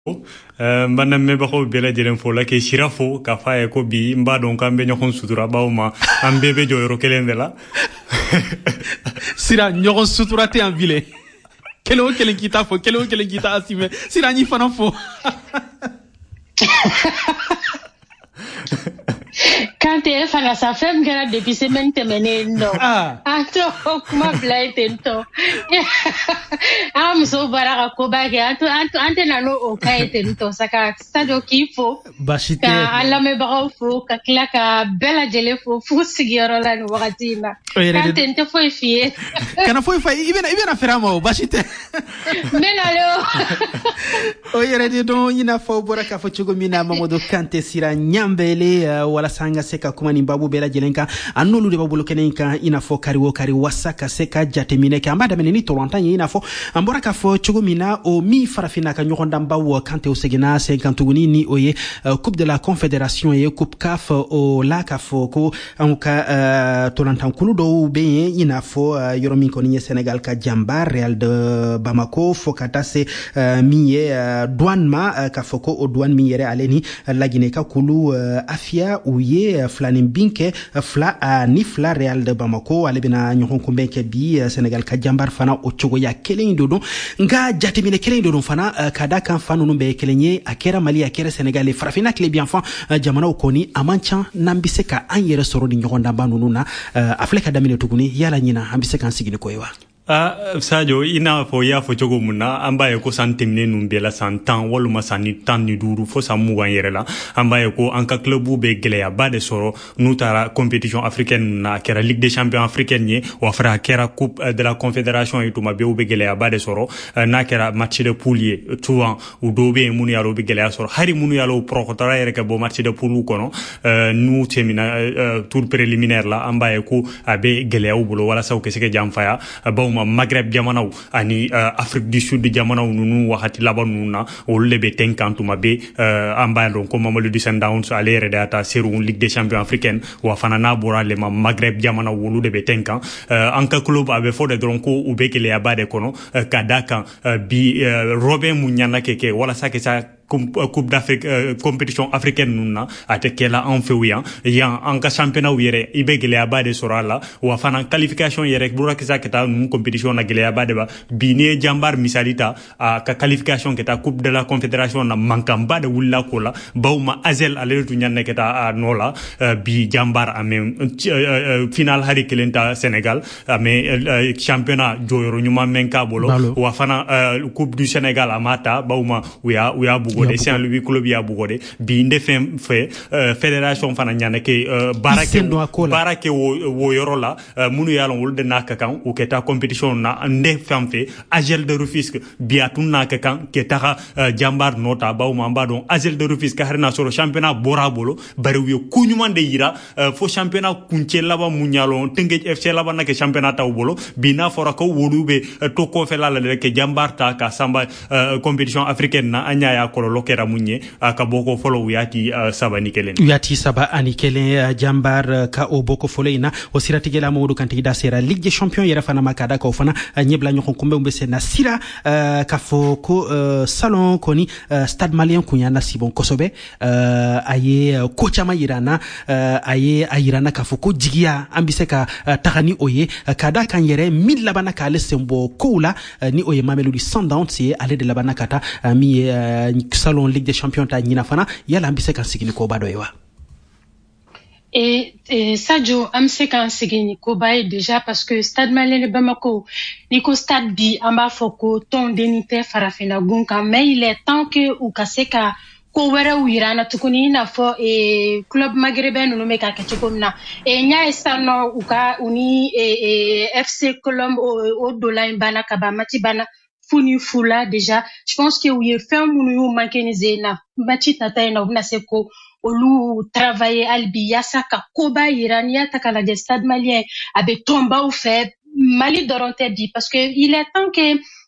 Mbana meba ko bela jelen fo la ke shirafo ka fa ko bi mba don kan be nyokon sutura bawma am bebe joyro kelen dela sira nyokon sutura te en ville kelo kelen kita fo kelo kelen kita asime sira ni fana fo quand tu es fan sa femme gara depuis semaine temene no ato kuma blaitento so baraka ko bage ato ante nano o kaitento saka stadio kifo bashite ka alla me bago fo ka klaka bela jele fo sigiro la no wakatina quand ente foi fie kana foi ibena ferama o bashite menalo o yere de don ina fo boraka fo chugo mina mamodo kante sira nyambele wala sanga seka kuma ni babu bela jelenka anulu de babu kenenka ina fo kari wasaka seka jatemine ka ambada menini tolantanye ina fo ambora ka fo chugumina o mi farafina ka nyokonda mbawo kante o segena 50 guni ni oye coupe de la confédération et coupe CAF o la ka fo ko amuka tolantan kulu do be ina fo yoromi ko ni Sénégal ka jamba Real de Bamako fo kata se miye douanement ka fo ko o douane miyere aleni la Guinée ka kulu afia uye flanin binke fla ni fla Real de Bamako alebina nyokon kumbeke bi Sénégal ka jambar fana o chogo ya kelen dodo nga jatemine kelen dodo fana kada kan fanu numbe kelenye akera Mali akera Sénégal e farafina club enfant jamana o koni amancha nambise ka anyere soro ni nyokon damba nununa afleka damine tuguni yala nyina ambise kan sigini koywa Sadio ina fo ya fo chogo muna ambaye ko santimne numbela santan waluma sani tan ni duru fo samu wanyerela ambaye ko anka clubu be geleya bade soro nutara compétition africaine na kera Ligue des champions africaine ni wa fra kera coupe de la confédération et tout ma be be geleya bade soro na kera match de poulier souvent ou dobe munu yalo be geleya soro hari munu yalo prokotara yereke bo match de poulu kono nous termina tour préliminaire la ambaye ko abe geleya ubulo wala saw ke seke jamfaya Maghreb jamanaw ani Afrique du Sud jamanaw nunu waxati labanu na wolle be tenkantuma be ambalo ko Mamadou Dusan Downs ale redata seru Ligue des champions africaine wa fanana borale ma Maghreb jamanaw wolu de be tenkan anka club abe fode dronko ubekele abade kono kadaka bi Robin Munyana keke wala sake sa coupe d'Afrique compétition africaine nuna ate kela en février ya anka championnat yere ibegele abade sorala wa fana qualification yere bura kisa keta nu compétition na gele abade ba bine jambar misalita ka qualification keta coupe de la confédération na mankamba de wulla kola bawma azel ale tu nyanne keta nola bi jambar ame final hari kelenta Sénégal ame championnat joyro nyuma menka bolo wa fana coupe du Sénégal amata bawma uya bugo de Saint-Louis club ya bugode bi ndefem fe fédération fana nyane ke barake wo yorola munu yalon wolde nakakan ou keta compétition na ndefem fe agel de Rufisque biatun nakakan keta jambar nota bawma mbadon agel de Rufisque harina soro championnat borabolo bari wi kunyumande yira fo championnat kunche laba munyalon tengej FC laba na ke championnat tawbolo bina fora ko wolube to ko fe la ke jambar ta ka samba compétition africaine na anyaya ko lokera munye akaboko follow yati sabani kelen yati saba ani kelen jambar ka oboko foleina osirati gela modu kanti da sera Ligue des champions yera fana makada ko fana nyebla nyoko kumbe mbese na sira ka foko salon koni stade malien kunya na sibon kosobe aye kocha mayirana aye ayirana ka foko jigia ambise ka takani oye kada kan yere mil labana ka lesembo koula ni oye Mamelodi Sundowns ale de labana kata mi salon Ligue des champions ta nyina fana yala ambise kan sigini ko bado ewa et Sadio amse kan sigini ko bay déjà parce que stade malien de Bamako niko stade bi amba foko ton denité farafina gunka mais il est temps que ou kaseka ko wera wirana tukuni na fo club maghrébin no meka kachikomna nya estano uka uni FC Colombe au dollar bana kaba mati bana funi fula déjà je pense que oui fait munu mankenize na mati tata na na seko olu travailler albi yasa ka koba irania takala de stade malien avec tomba ou fait Mali doronte bi parce que il est temps que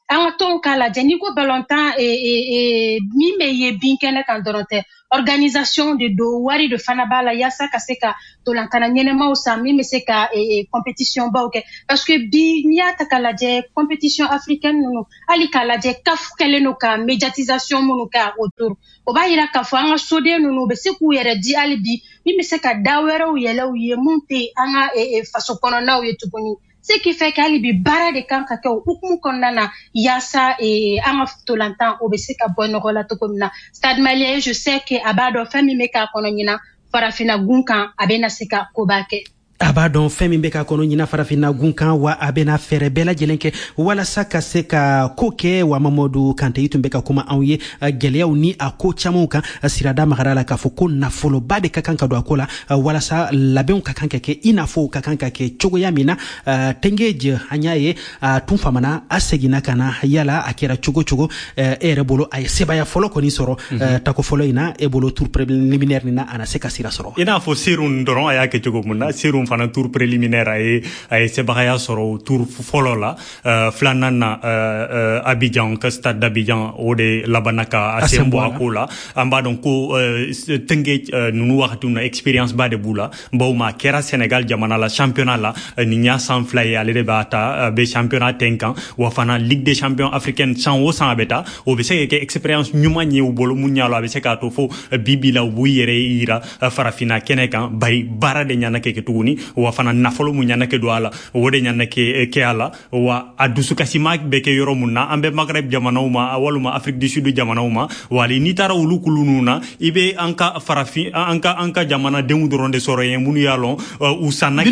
anga ton kala jani ko balontan mi me ye binkene kan doronte organisation de do wari de fanabala yasa kaseka tolantana nyenema osa mi me seka compétition ba ok parce que bi niata kala je compétition africaine no ali kala je kaf keleno ka médiatisation mono ka autour o ba ira ka fo anga sode no be seku yere di ali bi mi me seka dawere o yele o ye monte anga faso kono na o yetuguni ce qui fait qu'ali bi bara de kan ka ke hukumu konnana yasa anga tolantan o be seka bonno la to komna Stade Malien je sais que abado fami meka kono nyina farafina gunkan abena seka kobake aba don fɛn min bɛ ka kɔnɔ ɲina farafina gunkan wa a bɛna fɛɛrɛ bɛɛ lajɛlen kɛ walasa ka se ka ko kɛ wa Mamadu Kante i tun bɛ ka kuma anw ye gɛlɛyaw ni a ko camanw kan sirada magara la k'a fɔ ko nafoloba de ka kan ka don a ko la walasa labɛnw ka kan ka kɛ i n'a fɔ ka kan ka kɛ cogoya min na Tengeje an y'a ye a tun famana a seginna ka na yala a kɛra cogo cogo e yɛrɛ bolo a ye sebaya fɔlɔ kɔni sɔrɔ tako fɔlɔ in na e bolo tour préliminaire nin na a na se ka sira sɔrɔ i n'a fɔ serun dɔrɔn a y'a kɛ cogo mun na serun fana tour préliminaire a sebagaya sɔrɔ tour fɔlɔ la filanan na Abidjan ka stade d'Abidjan o de labana ka a sen bɔ a ko la an b'a dɔn ko Tengeje nunu wagati na expérience ba de b'u la bawo ma kɛra Sénégal jamana la championnat la nin y'a san fila ye ale de b'a ta be championnat ten kan wa fana Ligue des champions africaine san o san a bɛ ta o bɛ se ka kɛ expérience ɲuman ye u bolo mun y'a la a bɛ se k'a to fo bibi la u b'u yɛrɛ yira farafina kɛnɛ kan bari baara de ɲana kɛ tuguni wa fana nafolo mun ɲana kɛ don a la o de ɲana kɛ a la wa a dusukasima bɛ kɛ yɔrɔ mun na an bɛ Maghreb jamanaw ma walima Afrique du Sud jamanaw ma wali n'i taara olu kulunu na i bɛ an ka farafin an ka jamanadenw dɔrɔn de sɔrɔ yen minnu y'a lɔn u sanna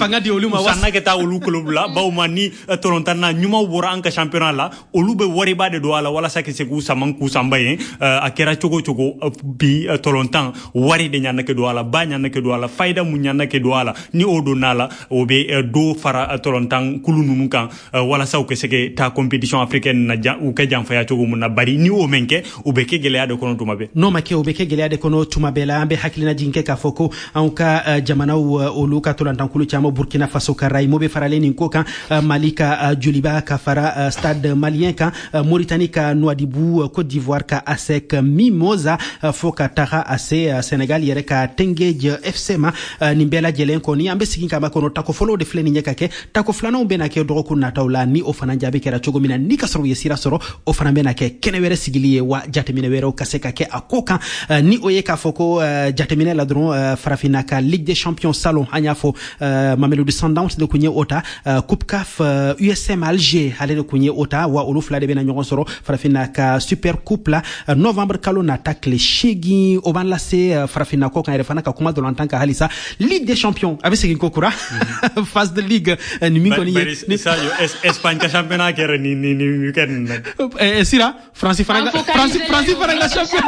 kɛ taa olu kolo bila bawo ma ni tɔlɔntanna ɲumanw bɔra an ka championnat la olu bɛ wariba de don a la walasa ka se k'u saman k'u sanba yen a kɛra cogo cogo bi tɔlɔntan wari de ɲana kɛ don a la ba ɲana kɛ don a la fayida mun ɲana kɛ don a la ni o don n'a la o bɛ do fara tɔlɔntan kulu ninnu kan walasa u ka se ka taa compétition africaine na u ka janfaya cogo mun na bari ni o men kɛ u bɛ kɛ gɛlɛya de kɔnɔ tuma bɛɛ n'o ma kɛ u bɛ kɛ gɛlɛya de kɔnɔ tuma bɛɛ la an bɛ hakilina jigin kɛ k'a fɔ ko anw ka jamanaw olu ka tɔlɔntankulu caman Burkina Faso ka Raimo bɛ faralen nin ko kan Mali ka joliba ka fara Stade Malien kan Mauritanie ka Nouadhibou Côte d'Ivoire ka ASEC Mimosa fo ka taga a se Sénégal yɛrɛ ka Tengeje FC ma nin bɛɛ lajɛlen kɔni an bɛ segin ka ma kɔnɔ tako fɔlɔw de filɛ nin ɲɛ ka kɛ tako filananw bɛna kɛ dɔgɔkun nataw la ni o fana jaabi kɛra cogo min na ni ka sɔrɔ u ye sira sɔrɔ o fana bɛna kɛ kɛnɛ wɛrɛ sigili ye wa jateminɛ wɛrɛw ka se ka kɛ a ko kan ni o ye k'a fɔ ko jateminɛ la dɔrɔn farafina ka Ligue des champions salon an y'a fɔ Mamelodi Sundowns de kun ye o ta Coupe CAF USM Alger ale de kun ye o ta wa olu fila de bɛna ɲɔgɔn sɔrɔ farafina ka Super Coupe la novembre kalo nata tile 8 o b'an lase farafina ko kan yɛrɛ fana ka kuma dɔlɔntan ka halisa Ligue des champions a bɛ segin ko kura phase de ligue ni min kɔni ye Espagne ka championnat kɛra ni weekend na sira France fana ka champion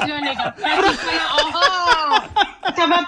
ça va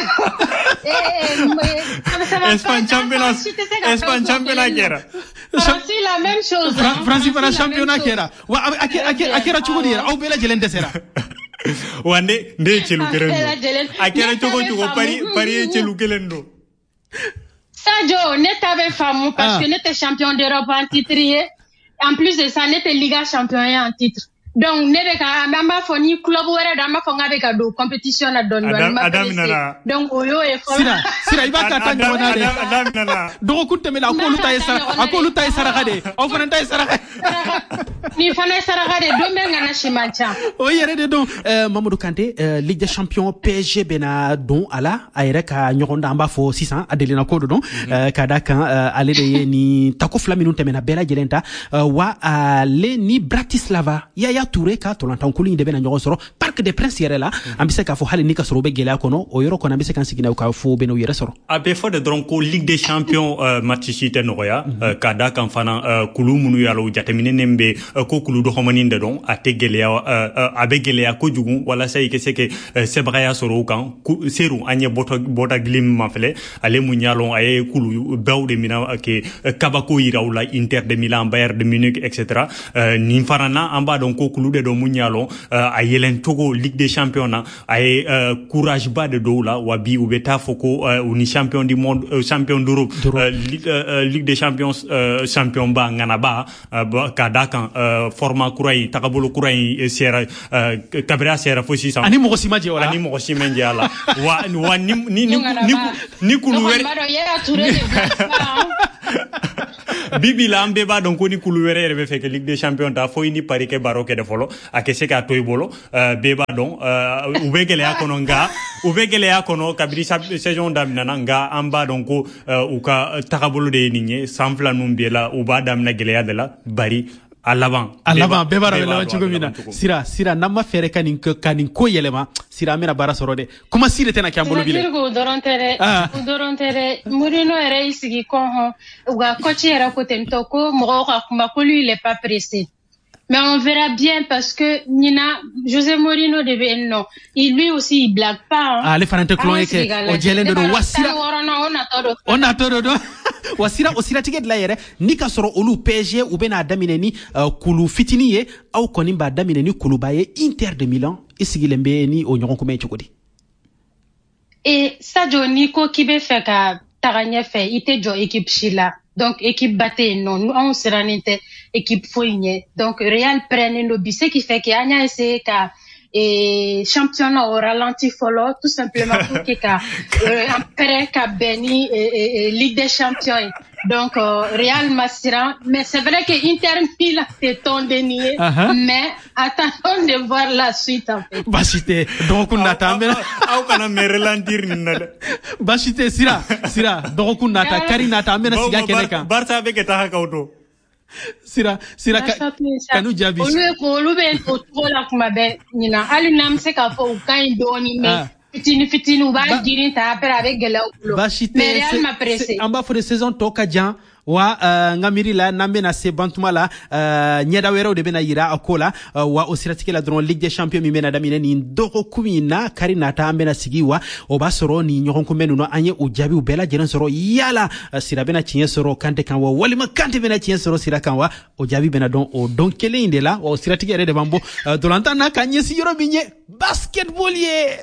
pas Espagne championnat kɛra c'est la même chose France fana championnat kɛra wa a kɛra cogo di yɛrɛ aw bɛɛ lajɛlen dɛsɛra wa ne ye cɛlu kelen don a kɛra cogo Paris ye cɛlu kelen don Sadio ne t'avais famu parce que n'était champion d'Europe en titre en plus de ça n'était Liga champion en titre donc ne bɛ ka an b'a fɔ ni club wɛrɛ don an b'a fɔ k'a bɛ ka don compétition na dɔɔni ma pressé donc o y'o ye fɔlɔ sira i b'a ta ɲɔgɔn na de dɔgɔkun tɛmɛna a k'olu ta ye saraka de aw fana ta ye saraka ni fana ye saraka de don bɛ ŋana si man ca o yɛrɛ de don Mamadou Kante Ligue des champions PSG bɛna don a la a yɛrɛ ka ɲɔgɔn dan an b'a fɔ sisan a delina ko don ka da kan ale de ye ni tako fila minnu tɛmɛna bɛɛ lajɛlen ta wa ale ni Bratislava Yaya Touré ka tɔlɔntankulu in de bɛna ɲɔgɔn sɔrɔ Parc des Princes yɛrɛ la an bɛ se k'a fɔ hali ni ka sɔrɔ u bɛ gɛlɛya kɔnɔ o yɔrɔ kɔnɔ an bɛ se k'an sigi k'a fɔ bɛna u yɛrɛ sɔrɔ a bɛ fɔ de dɔrɔn ko Ligue des champions match si tɛ nɔgɔya ka da kan fana kulu minnu y'a la u jateminɛnen bɛ ko kulu dɔgɔmanin de dɔn a tɛ gɛlɛya a bɛ gɛlɛya kojugu walasa i ka se ka sebagaya sɔrɔ u kan seru an ye bɔta gili min ma filɛ ale mun y'a lɔn a ye kulu bɛɛw de mina kɛ kabako yira u la Inter de Milan Bayern de Munich etc nin fana na an b'a dɔn ko kulu de dɔn mun y'a lɔn a yɛlɛn cogo ko Ligue des Champions na ay courage ba de do la wa bi ubeta foko uni champion du monde champion d'Europe Ligue des Champions champion ba ngana ba kadakan format kurai takabolo kurai sera kabra sera fosi sa ani mo simaje wala ani mo simaje ala wa ni kuluwere bibi la ambe ba donc ni kuluwere rebe feke Ligue des Champions ta fo ni pari ke baroke de folo akese ka toy bolo beba donc ubegele akono kabiri saison damina nga amba donc uka takabolo de ninye samfla numbiela uba damna gele adela bari à l'avant beba la chugomina sira namma fere kanin ko yelema sira mena bara sorode kuma sire tena kyambolo bile dorontere Mourinho era isigi konho uga coach era ko tentoko mo ka kuma ko lui il est pas pressé. Mais on verra bien parce que José Mourinho devait non. Lui aussi il blague pas. Ah les fanante clone ke o jelende do wasira. On a todo. Wasira osira ticket la yere ni ka soro olu PSG ou bena damine ni kulu fitini ye au konimba damine ni kulu baye Inter de Milan isigilembe ni o nyon ko men chukudi. Et Sadio Nico kibe fait ka taranya fait ite jo équipe Chila. Donc équipe batte non nous on sera nite équipe foyne donc Real prenne no bise qui fait que anya essayer ka et championnat au ralenti follow tout simplement pour que après ka beni Ligue des Champions donc Real Massiran mais c'est vrai que Inter Milan c'est ton dénié mais attendons de voir la suite en fait bashite donc on attend au kana me ralentir ninna bashite sira donc on attend Karina ta mena siga keneka Barça avec ta hakauto sira kanu jabi olu be to la kuma be nina ali nam se ka fo kan doni me fitini ba girin ta après avec gela mais Real m'a pressé en bas for de saison toka jan wa ngamiri la nambe na se bantuma la nyeda wero de bena yira akola wa osiratike la dron Ligue des Champions mi mena damine ni ndoko kumina karina ta ambe na sigiwa obasoro ni nyoron kumenu no anye ujabi ubela jeren soro yala sira bena chinye soro kante kan wa walima kante bena chinye soro sira kan wa ojabi bena don o don kele indela wa osiratike re de bambo dolanta na kanye si yoro binye basketball ye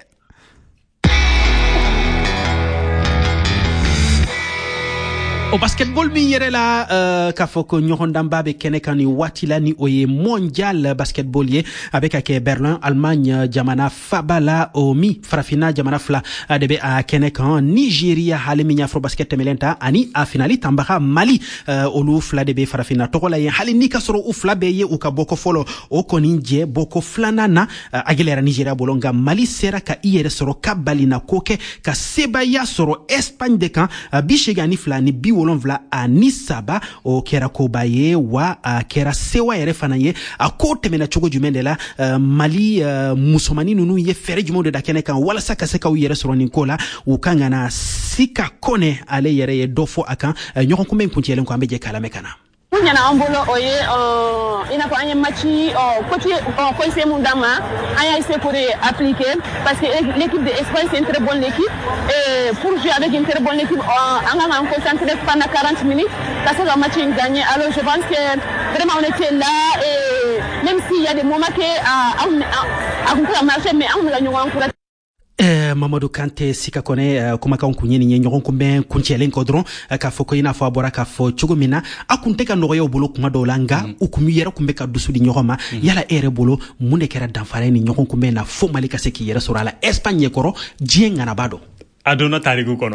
au basketball mi yere la ka foko nyohondamba be kenekani watila ni oye mondial basketballier avec ake Berlin Allemagne jamana fabala omi farafina jamana fla debe a kenekan Nigeria halimi afro basket melenta ani a finali tambaha Mali olu fla debe farafina tokola ye hali ni kasoro u fla be ye u ka boko folo o koninje boko flana na agelera Nigeria bolonga Mali sera ka iyere soro kabali na koke ka sebaya soro Espagne de kan bishegani fla ni bi wolonvla a Nisaba o kera kobaye wa kera sewa yere fanaye a kote mena chogo jumendela Mali musomani nunu ye fere jumo de dakene kan wala saka seka u yere soro ninkola u kanga na sika kone ale yere ye dofo akan nyokon kumbe nkuntiele nko ambeje kala mekana Nyana ambolo oye ina ko anya matchi côté conseil mundama aya essayer pour appliquer parce que l'équipe de Espagne c'est une très bonne équipe et pour jouer avec une très bonne équipe on a concentré pendant 40 minutes parce que le match est gagné alors je pense que vraiment on était là et même s'il y a des moments que on a marché mais on a gagné encore Mamadou Kanté sika kone kuma kan kunyeni nyenyon kumbe kunchelen kodron ka foko ina fo abora ka fo chugumina akunte ka noyo bolo kuma dolanga ukumi yera kumbe ka dusudi nyoma yala ere bolo munde kera danfare ni nyon kumbe na fo malika seki yera surala Espagne koro jienga na bado adona tariku kono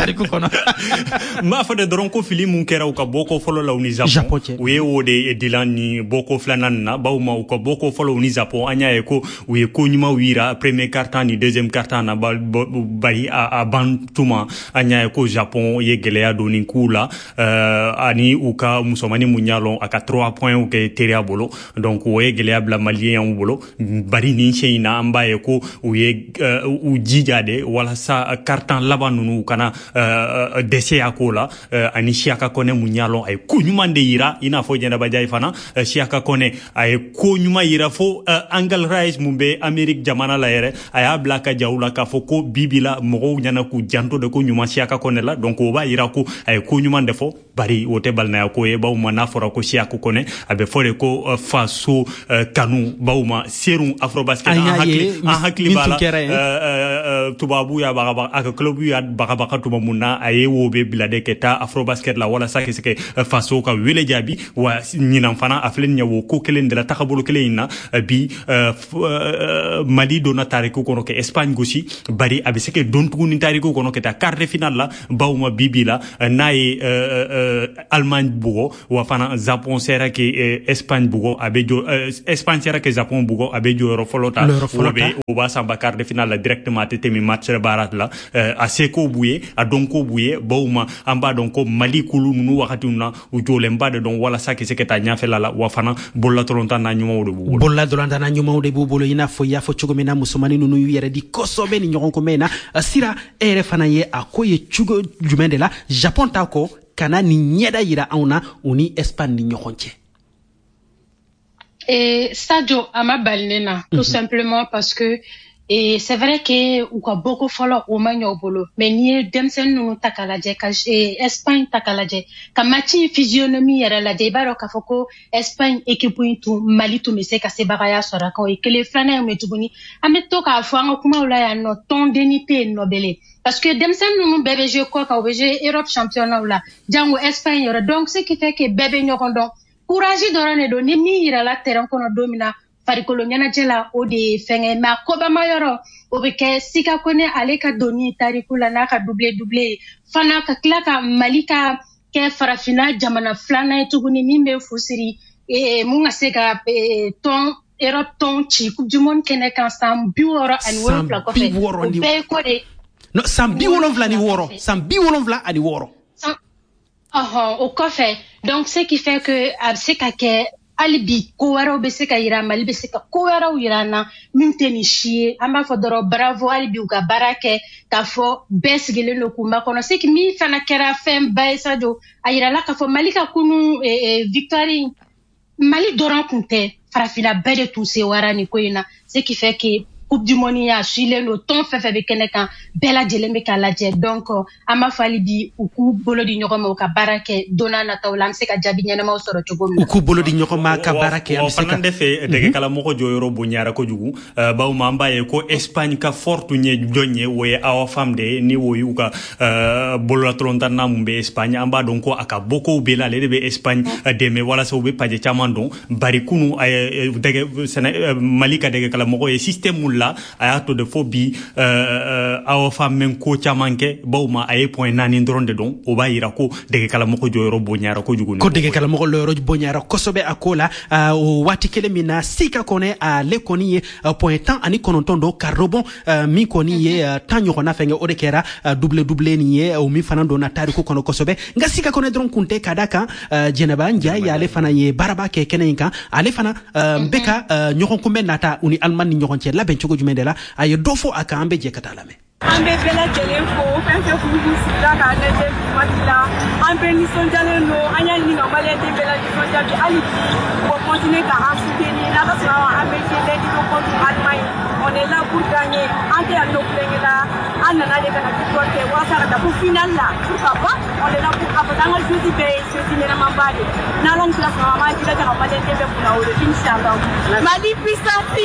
ma fa de dronko fili mun kera uka boko folo la uni Japon uye wode dilan ni boko flanan na bauma uka boko folo uni Japon anya eko uye ko nyuma wira premier quart-temps ni deuxième quart-temps na bari a bantuma anya eko Japon ye gelea doni kula ani uka musomani munyalo aka 3 points uke teria bolo donc uye gelea bla malien bolo bari ni cheina amba eko uye ujijade wala sa carton laban nunu kana dese akola ani Siaka Kone munyalo ay ko nyuma de yira ina fo jenda bajay fana Siaka Kone ay ko nyuma yira fo Angle Rise mumbe Amerique jamana la yere ay blaka jawla ka fo ko bibila mo nyana ku janto de ko nyuma Siaka Kone la donc o ba yira ko ay ko nyuma defo bari wote balna ko e bawma nafora ko Siaka Kone abe fore ko faso kanu bawma serum Afrobasket en hakli bala tubabu ya baga aka club ya baga tuba munna aye wobe bilade keta Afrobasket la wala sake sake faso ka wele jabi wa nyinam fana aflen nyawo ko kelen de la takabulu kelen bi Mali dona tariku kono ke Espagne gosi bari abe sake don tuguni tariku kono ke ta quart de finale la bawma bibila nae Allemagne bugo wa fana Japon sera ke Espagne bugo abe jo Espagne sera ke Japon bugo abe jo rolota o ba samba quart de finale directement temi match barat la a seko buye a donko buye bawma amba donko Mali kulu nunu wakati una ujole mbade don wala sake seketa nyafela la wafana bolla tolonta na nyuma wude bubulo bolla tolonta na nyuma wude bubulo ina fo ya fo chugomena musomani nunu yere di kosobe ni nyoronko mena sira ere fana ye akoye chugo jumende la Japon tako kana ni nyeda yira auna uni Espagne ni nyoronche. Et Sadio Amabalnena, tout simplement parce que et c'est vrai que ou quoi beaucoup follow au manyo bolo mais ni demsen no takalaje ka Espagne takalaje ka match physionomie yara la debaro ka foko Espagne équipe into Mali to mese ka se bagaya sora ka e kele flana me tubuni ameto ka afanga kuma ula ya no ton denité nobele parce que demsen no bébé je ko ka obje Europe championnat ula jango Espagne yara donc ce qui fait que bébé nyokondo courage dorane do ni mi ira la terrain kono domina farikolo nyana jela o de fenge ma koba mayoro o be ke Siaka Kone ale ka doni tarikula na ka double fana ka klaka malika ke farafina jamana flana etuguni mimbe fusiri munga sega ton Europe ton chi coupe du monde kene kan sam biworo ani woro pla ko fe be ko de no sam biwolo vla ni woro sam biwolo vla ani woro au café donc ce qui fait que Siaka ke alibi ko waraw be se ka yira Mali be se ka ko waraw yira na min teni chie amba fo doro bravo alibi u ka barake ka fo besgele no kuma kono se ki mi fana kera fem bay Sadio ayira la ka fo Mali ka kunu victoire Mali doran kunte farafina bede tout se warani ko ina ce qui fait que coupe du monde ya chile no ton fefe be keneka bela jelembe kala je donc ama fali bi uku bolodi nyokoma ka barake donana tawlan se ka jabi nyana ma soro chogom uku bolodi nyokoma ka barake am se ka defe de kala moko joyoro bunyara ko jugu ba o mamba e ko Espagne ka fortu nye jonye woye awa famde ni woyu ka bolola tolontana mumbe Espagne amba donc aka boko bela le be Espagne deme wala so be paje chamandon bari kunu de Malika de kala moko e système ayato de phobie awa femme ko chamanke bawma ay point nani ndronde don o ba yira ko de kala moko joyro bonyara ko jugu ko de kala moko loro bonyara ko sobe akola o wati kele mina Siaka Kone a le koni point temps ani kononton do karobon mi koni ye tanyo kona fenge o de kera double ni ye o mi fanando na tariku kono ko sobe nga Siaka Kone dron kunte kadaka jenaba nja ya le fana ye baraba ke kenenka ale fana beka nyokon kumbe nata uni alman ni nyokon la benchugo jumendela ayo dofo akambe je katalame ambe bela jelenfo fenfe kubu sida ka leje matila ambe ni sonjale no anya ni no male de bela di sonjale ali pour continuer ka soutenir la race ambe de di contre Allemagne on est là pour gagner ante à nos plengela anana de kana victoire ke wasa da pour final là pourquoi pas on est là pour apprendre le jeu be ce dinera mambade na long class mama ti da ka male de be pour la inshallah Mali puissance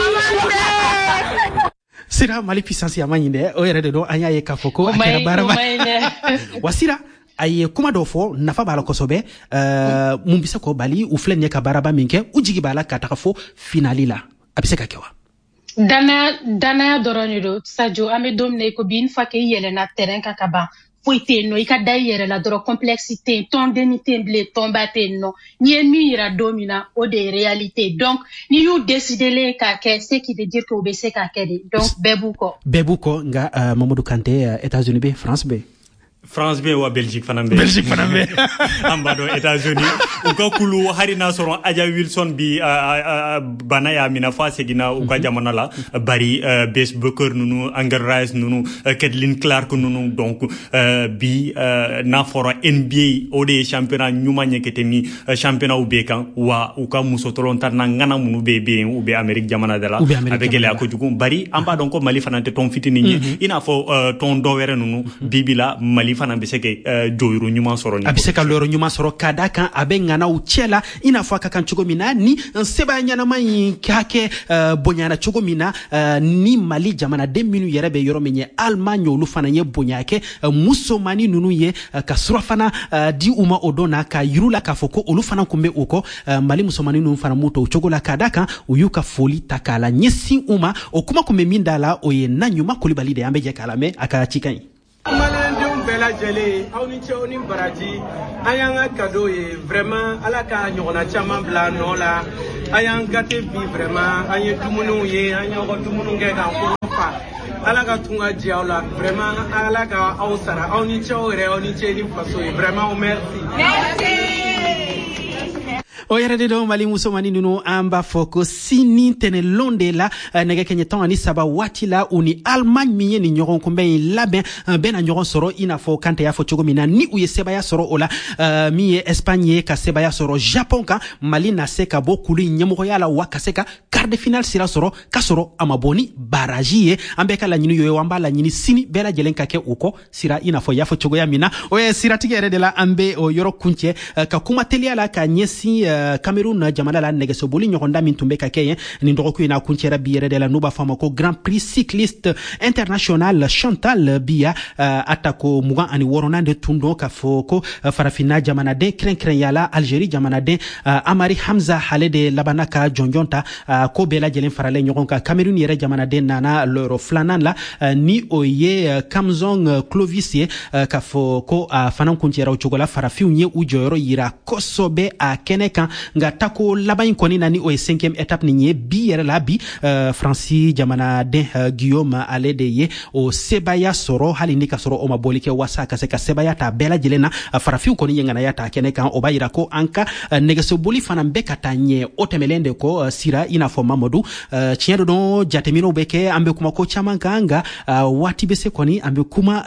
sira Mali puissance ya manyinde o yere de do anya ye kafoko akera baraba wasira ay kuma do fo nafa bala kosobe mumbisa ko bali u flenye ka baraba minke ujigi bala katakafo finalila abiseka kewa dana doronido Sadio ame domne ko bin fa ke yele na terrain ka kaba foite no ika dayere la doro complexité ton denité blé ton baté no ni mira domina o de réalité donc ni you décider les ka ke ce qui veut dire que obese ka ke donc bebuko nga Mamadou Kanté États-Unis be France be France be wa Belgique fanambe ambado États-Unis uka kulu harina soron Aja Wilson bi bana ya mina fa segina uka jamana la bari Bess Booker nunu Angel Rice nunu Caitlin Clark nunu donc bi na foro NBA ode championnat nyuma nyekete mi championnat ubeka wa uka musotolon tan ngana munu be ube Amerique jamana dala abegele akojugo bari amba donc Mali fanante ton fitini ina fo ton dowere nunu bibila Mali fana biseke joyru nyuma soro ni abiseka loro nyuma soro kadaka abengana uchela inafo kan chugomina ni seba nyana mai kake bonyana chugomina ni Mali jamana de minu yerebe yoro menye Allemagne lu fana ye bonyake musomani nunu ye kasura fana di uma odona ka yurula ka foko olu fana kumbe uko Mali musomani nunu fana muto chogola kadaka uyuka foli takala nyesi uma okuma kumemindala oye nanyuma Kulibali de ambeje kalame aka chikai Bella Jelly, Aunichoni Baraji, Ayanga Kadoye, vraiment, Alaka Yorona Chaman Blano la, Ayang Gate bi vraiment, Ayetumuno ye, Ayotumunga, Alaka Tunga Diaola, vraiment, Alaka Ausara, Aunicho, Reoniche, Faso, vraiment, merci. Oyere de do Mali musomani nunu amba foko sini tene londe la nege kenye ton ani saba wati la uni Allemagne miye ni nyoron kumbe laben ben a nyoron soro ina fo kante ya fo chogomina ni uye seba ya soro ola miye Espagne ka seba ya soro Japon ka Mali na seka bo kuli nyamoko ya la waka seka quart de finale sira soro kasoro amaboni baraji ambeka la nyini yoyo wamba la nyini sini bela jelenka ke uko sira ina fo ya fo chogo ya mina oye sira tigere de la ambe o yoro kunche ka kuma telia la ka nyesi Cameroun jamana la negeso boli nyokonda min tumbe kake ni ndoko ina kunchera biere de la nuba fama ko Grand Prix cycliste international Chantal Biya atako muga ani worona de tundo ka foko farafina jamana de kren yala Algérie jamana de Amari Hamza Halede labanaka jonjonta ko bela jelen farale nyokonka Cameroun yere jamana de nana loro flanan la ni oye Kamzong Clovis ka foko fanan kunchera uchogola farafiu nye ujoro yira kosobe a keneka nga tako labayin koni nani o 5e étape ni nye bi yere la bi Francis jamana de Guillaume Alede ye o sebaya soro hali nika soro o mabolike wasa kaseka sebaya ta bela jelena farafiu koni yengana yata keneka o bayira ko anka negeso boli fana mbeka tanye otemelende ko sira ina fo Mamadou chiendo don jatemino beke ambe kuma ko chamanga anga wati bese koni ambe kuma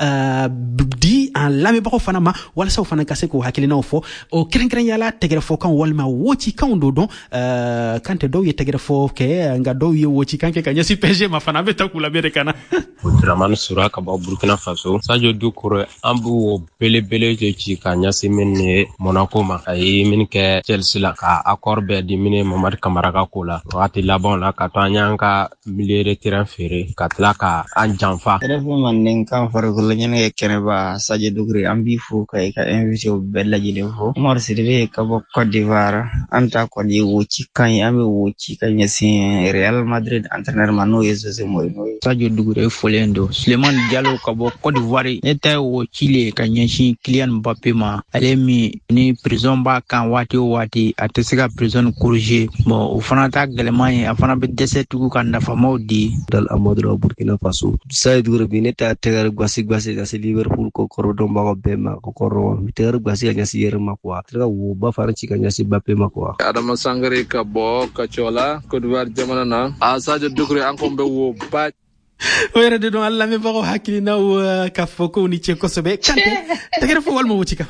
di an lame bako fana ma wala sa fana kaseko hakilina ofo o kren yala tegere fo kan walma wochi kan do don kante do ye tegere fo ke nga do ye wochi kan ke kanya si PG ma fana beta kula bere kana Draman Suraka ba Burkina Faso Sadio Doucouré ambu bele je ci kanya simene Monaco ma ay min ke Chelsea la ka accord be di mine Mamad Camara ka kula wati la bon la ka tanyanga milieu de terrain ferré ka tlaka an janfa refu man nen kan farko la nyene keneba Sadio Doucouré ambi fu kay ka invité bella jile fo Omar Sidibé ka bo Côte d'Ivoire anta ko di wuci kan ami wuci kan yasi Real Madrid entraîneur Manu José Mourinho Sadio Doucouré folendo Suleiman Diallo ka bo Côte d'Ivoire neta wuci le kan yasi Kylian Mbappé ma alemi ni prison ba kan wati atesika prison corriger bon o fana ta galemagne afana be dese tugu kan nafa modi dal Amadou Burkina Faso Sadio Doucouré bi neta tegar gwasi gasi Liverpool ko korodo ba be ma ko koro tegar gwasi gasi yerma kwa tegar wo ba faranci kan yasi Mbappé ma kwa Adama Sangare ka bo ka chola Côte d'Ivoire jamana na Sadio Doucouré ankombe wo ba oyere de don Allah me bako hakilina o ka foko ni che kosobe kante tegere fo walmo wuci ka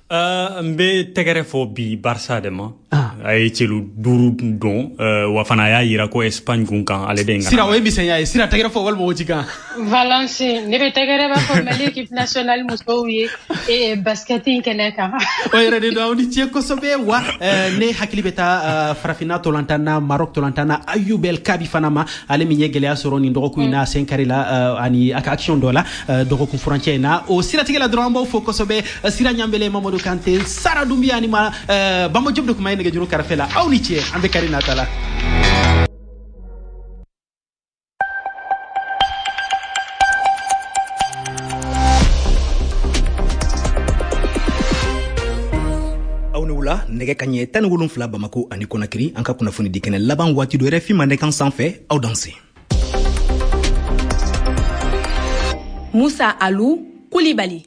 mbe tegere fo bi Barça de ma ay ci lu duru don wa fana ya yira ko Espagne gunkan ale de ngana sira o mi senya sira tegere fo walmo wuci ka Valence ne be tegere ba ko l'équipe nationale musowi e basketing keneka oyere de don ni che kosobe wa ne hakili beta farafina tolantana Maroc tolantana Ayoubel Kabi fanama ale mi yegele asoro ni ndoko ina senkari la ani aka action dola doko ku frontière na o sira tegela drambo fo kosobe sira nyambele Mamadou Kanté Sara Doumbia ani ma bamba job de kuma nege juru karafela awni ci ambe Karina Tala nege kanye tan wolonfla Bamako ani Conakry anka kunafoni dikene laban wati do RFI mandekan sanfɛ aw danse Moussa Alou Koulibaly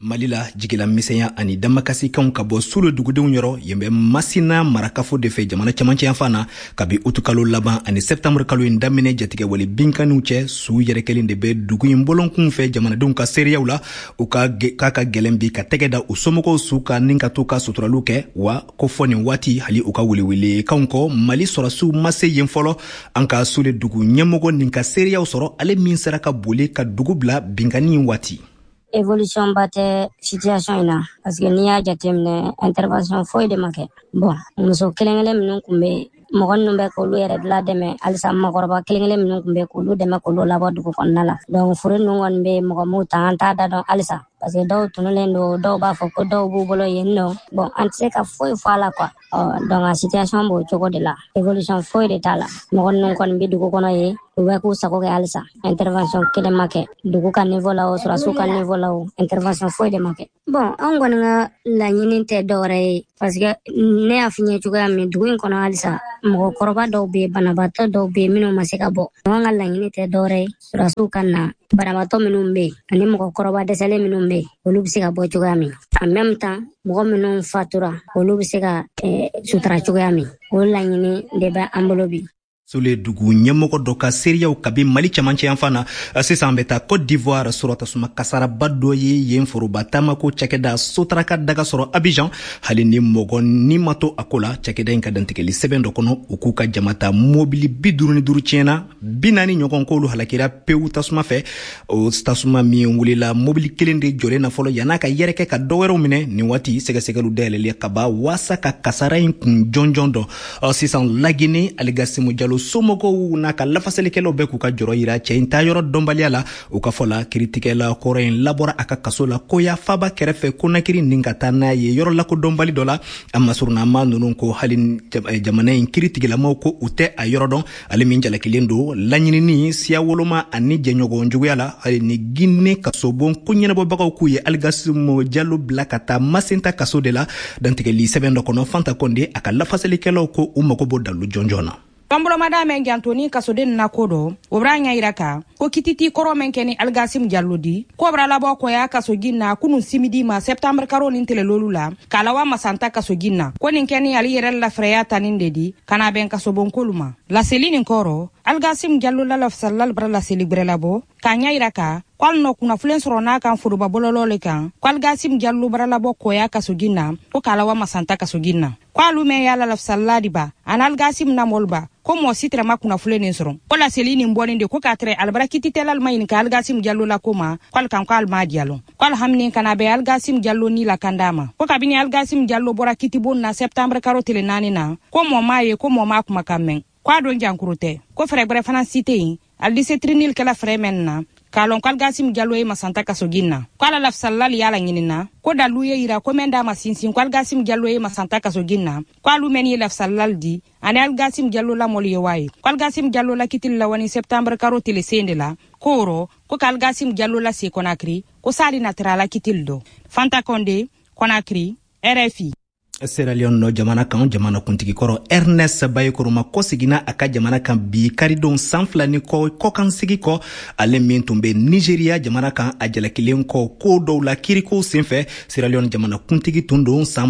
Malila jigila misenya ani damakasi kan ka bɔ sulu dugudenw yɔrɔ yen bɛ Masina marakafo de fɛ jamana cɛmancɛ yan fan na kabi utu kalo laban ani septembre kalo in daminɛ jatigɛ wali binkaniw cɛ su yɛrɛ kelen de bɛ dugu in bɔlɔnkun fɛ jamanadenw ka seereyaw la u ka gɛlɛn bi ka tɛgɛ da u somɔgɔw su ka nin ka to ka suturaliw kɛ wa ko fɔ nin waati hali u ka welewele kanw kɔ Mali sɔrɔsiw ma se yen fɔlɔ an ka sule dugu ɲɛmɔgɔ nin ka seereyaw sɔrɔ ale min sera ka boli ka dugu bila binkani waati. Évolution bate situation ina parce que ni y'a jateminɛ intervention foyi de ma kɛ bon muso kelen-kelen minnu kun bɛ mɔgɔ ninnu bɛ k'olu yɛrɛ la dɛmɛ halisa mɔgɔkɔrɔba kelen-kelen minnu kun bɛ k'olu dɛmɛ k'olu labɔ dugu kɔnɔna la donc furu ninnu kɔni bɛ mɔgɔ m'u ta an t'a da dɔn halisa parce que dɔw tununen don dɔw b'a fɔ ko dɔw b'u bolo yen nɔ bon an tɛ se ka foyi fɔ a la quoi donc a situation b'o cogo de la évolution foyi de t'a la mɔgɔ ninnu kɔni bɛ dugu kɔnɔ ye u bɛ k'u sago kɛ halisa intervention kelen ma kɛ dugu ka niveau la o sɔrɔsiw ka niveau la o intervention foyi de ma kɛ bon an kɔni ka laɲini tɛ dɔwɛrɛ ye parce que ne y'a f'i ye cogoya min dugu in kɔnɔ halisa mɔgɔkɔrɔba dɔw bɛ yen banabaatɔ dɔw bɛ yen minnu ma se ka bɔ an ka laɲini tɛ dɔwɛrɛ ye sɔrɔsiw ka na banabaatɔ minnu bɛ yen ani mɔgɔkɔrɔba dɛsɛlen minnu bɛ yen olu bɛ se ka bɔ cogoya min en même temps mɔgɔ minnu fatura olu bɛ se ka sutura cogoya min o laɲini de bɛ an bolo bi. Sule dugu ɲɛmɔgɔ dɔ ka seereyaw kabi Mali cɛmancɛ yan fan na sisan an bɛ taa Côte d'Ivoire sɔrɔ tasuma kasaraba dɔ ye yen foroba taamako cakɛda Sotraka daga sɔrɔ Abidjan hali ni mɔgɔ ni ma to a ko la cakɛda in ka dantigɛli sɛbɛn dɔ kɔnɔ u k'u ka jamata mobili 55 tiɲɛna 40 ɲɔgɔn k'olu halakira pewu tasuma fɛ o tasuma min wulila mobili kelen de jɔlen na fɔlɔ yan'a ka yɛrɛkɛ ka dɔwɛrɛw minɛ nin waati sɛgɛsɛgɛliw dayɛlɛli ka ba waasa ka kasara in kun jɔnjɔn dɔ sisan Lagine Aligasimu Jalo somɔgɔw n'a ka lafasalikɛlaw bɛ k'u ka jɔrɔ yira cɛ in ta yɔrɔ dɔnbaliya la u ka fɔ la kiritigɛla kɔrɔ in labɔra a ka kaso la koya faba kɛrɛfɛ konakiri nin ka taa n'a ye yɔrɔ lakodɔnbali dɔ la a masurunama ninnu ko hali jamana in kiritigilamaw ko u tɛ a yɔrɔ dɔn ale min jalakilen don laɲinini siya woloma ani jɛɲɔgɔn juguya la hali ni Guinée kasobon ko ɲɛnabɔbagaw k'u ye Aligasimu Jalo bila ka taa Masenta kaso de la dantigɛli sɛbɛn dɔ kɔnɔ Fanta Konde a ka lafasalikɛlaw ko u mago b'o dalu jɔnjɔn na. Kambolomada men gantoni kasoden na kodo obranya iraka ko kititi koro men keni Aligasimu Jalo di ko bra labo ko ya kasogina kunu simidi ma septembre karo nin telelolula kalawa masanta kasogina ko nin keni ali yere la freya tanin dedi kana ben kasobon koluma la selini koro Aligasimu Jalo la lafsallal bra la celebre labo kanya iraka kwal no kuna fulen sorona kan furuba bololole kan kwal Aligasimu Jalo bra labo ko ya kasogina ko kalawa masanta kasogina kwalu me ya la lafsalladi ba Aligasimu na molba ko mo sitre ma kuna fulen soron ko la selini mboni de ko katre albara kititelal mayin ka Aligasimu Jalo la koma kwal kan kwal ma dialon kwal hamni kana be Aligasimu Jalo ni la kandama ko kabini Aligasimu Jalo bora kitibon na septembre karo tele nani na ko mo maye ko mo ma kuma kamen kwa don jankurute ko frebre fana cité al 17 nil kala fremen na kalon kwal Aligasimu Jalo e masanta kasogina kwala lafsallal yala nyinina ko daluye ira ko menda masinsin kwal Aligasimu Jalo e masanta kasogina kwalu meni lafsallal di ani Aligasimu Jalo la moli wayi kwal Aligasimu Jalo la kitil la wani septembre karo tele sende la koro ko Aligasimu Jalo la se Conakry ko sali naturala kitildo Fanta Konde Conakry RFI Sierra Leone no jamana kan jamana kuntigi kɔrɔ Ernest Bayekoroma ko sigina a ka jamana kan bi karidon sanfilani kɔ kan sigi kɔ ale min tun bɛ Nigeria jamana kan a jalakilen kɔ ko dɔw la kiriko senfɛ Sierra Leone jamana kuntigi tun don san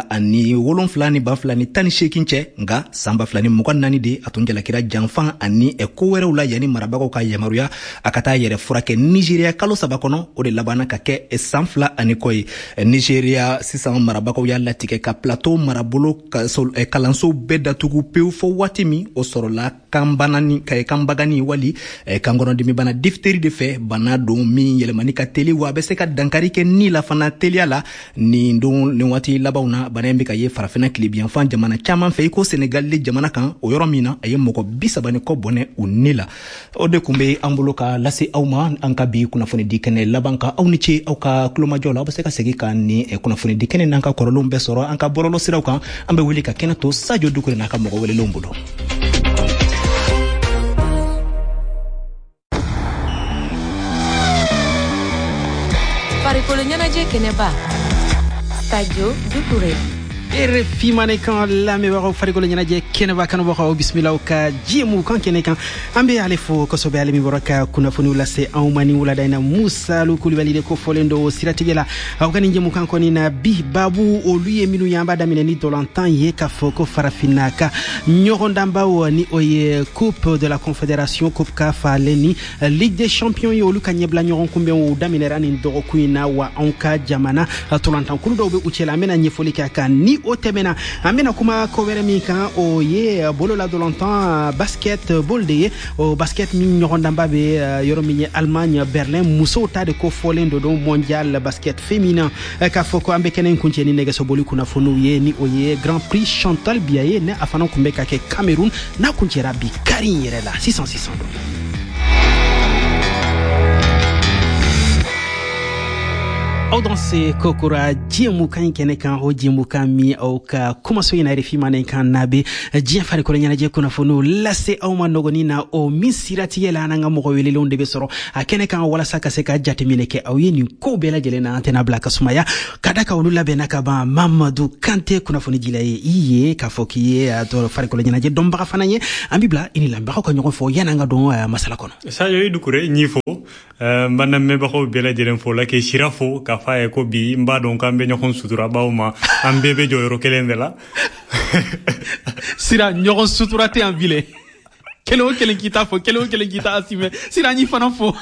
2007 ni 2018 cɛ nka san 2024 de a tun jalakira janfan ani ko wɛrɛw la yanni marabagaw ka yamaruya a ka taa yɛrɛ furakɛ Nigeria kalo 3 kɔnɔ o de labanna ka kɛ san 2 ani kɔ ye Nigeria sisan marabagaw y'a latigɛ ka plateau marabolo kalanso bɛɛ datugu pewu fɔ waati min o sɔrɔla kanbagani wali kankɔnɔdimi bana diphtérie de fɛ bana don min yɛlɛmani ka teli wa a bɛ se ka dankari kɛ ni la fana teliya la nin waati labanw na bana in bɛ ka ye farafina tilebiyanfan jamana caman fɛ i ko Senegal jamana kan o yɔrɔ min na a ye mɔgɔ 30 kɔ bɔnɛ o ni la o de kun bɛ an bolo ka lase aw ma an ka bi kunnafoni di kɛnɛ laban kan aw ni ce aw ka kulomajɔ la aw bɛ se ka segin ka ni kunnafoni di kɛnɛ n'an ka kɔrɔlenw bɛɛ sɔrɔ an ka bɔlɔlɔ siraw kan an bɛ wele ka kɛnɛ to Sadio Dukure n'a ka mɔgɔ welelenw bolo. Farikolo ɲɛnajɛ kɛnɛba Sadio Dukure. RFI manekan lamɛbagaw farikolo ɲɛnajɛ kɛnɛba kanubagaw bisimilaw ka jimu kan kɛnɛ kan an be ale fo kosɔbɛ ale min bɔra ka kunnafoniw lase anw ma ni wulada in na musalu kulibali de ko fɔlen do siratigɛ la aw ka nin jɛmu kan kɔni na bi babu olu ye minnu y'an b'a daminɛ ni dɔlantan ye k'a fɔ ko farafinna ka ɲɔgɔndanbaw ni o ye coupe de la confédération coupe CAF ale ni ligue des champions ye olu ka ɲɛbila ɲɔgɔn kunbɛnw daminɛra nin dɔgɔkun in na wa anw ka jamana tolantankulu dɔw be u cɛla an bena ɲɛfɔli kɛ a kan ni o tɛmɛna an bena kuma ko wɛrɛ min kan o ye bolola dolantan basketball de ye o basket min ɲɔgɔndanba be yɔrɔ min ye Allemagne Berlin musow ta de ko fɔlen do don mondial basket féminin k'a fɔ ko an be kɛnɛ kuncɛ ni nɛgɛsoboli kunnafoniw ye ni o ye Grand Prix Chantal Biaye ne a fana kun bɛ ka kɛ Cameroun n'a kuncɛra bi Karin yɛrɛ la 600 aw dan se kokora diɲɛmu kan kɛnɛ kan o diɲɛmu kan min aw ka kumaso in na RFI manen kan n'a be diɲɛ farikolo ɲɛnajɛ kunnafoniw lase aw ma nɔgɔnin na o min siratigɛ la an ka mɔgɔ welelenw de be sɔrɔ a kɛnɛ kan walasa ka se ka jateminɛ kɛ aw ye nin kow bɛɛ lajɛlen na an tɛna bila ka sumaya ka da ka olu labɛnna ka ban Mamadu Kante kunnafoni jila ye i ye k'a fɔ k'i ye farikolo ɲɛnajɛ dɔnbaga fana ye an bi bila i ni lamɛnbagaw ka ɲɔgɔn fɔ yan'an ka dɔn masala kɔnɔ Sadio i dukure ɲi fo n b'an lamɛnbagaw bɛɛ lajɛlen fo la k'i sira fo k'a fɔ a ye ko bi n b'a dɔn k'an bɛ ɲɔgɔn sutura baw ma an bɛɛ bɛ jɔyɔrɔ kelen de la sira ɲɔgɔn sutura tɛ yan bile kelen o kelen k'i ta fɔ kelen o kelen k'i ta asimɛ sira n y'i fana fo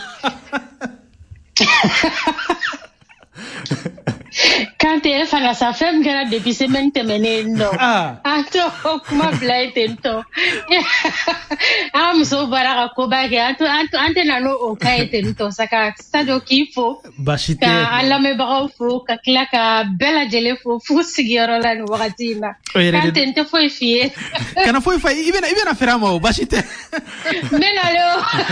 Kante e fana sa fɛn kɛra depuis semaine tɛmɛnen nɔ an to kuma bila ye ten tɔ an musow bɔra ka koba kɛ an tɛna n'o ka ye ten tɔ sa ka Sadio k'i fo baasi tɛ ka an lamɛnbagaw fo ka tila ka bɛɛ lajɛlen fo f'u sigiyɔrɔ la nin wagati in na Kante n tɛ foyi f'i ye kana foyi fɔ i bɛna fɛrɛ an ma o baasi tɛ n bɛnale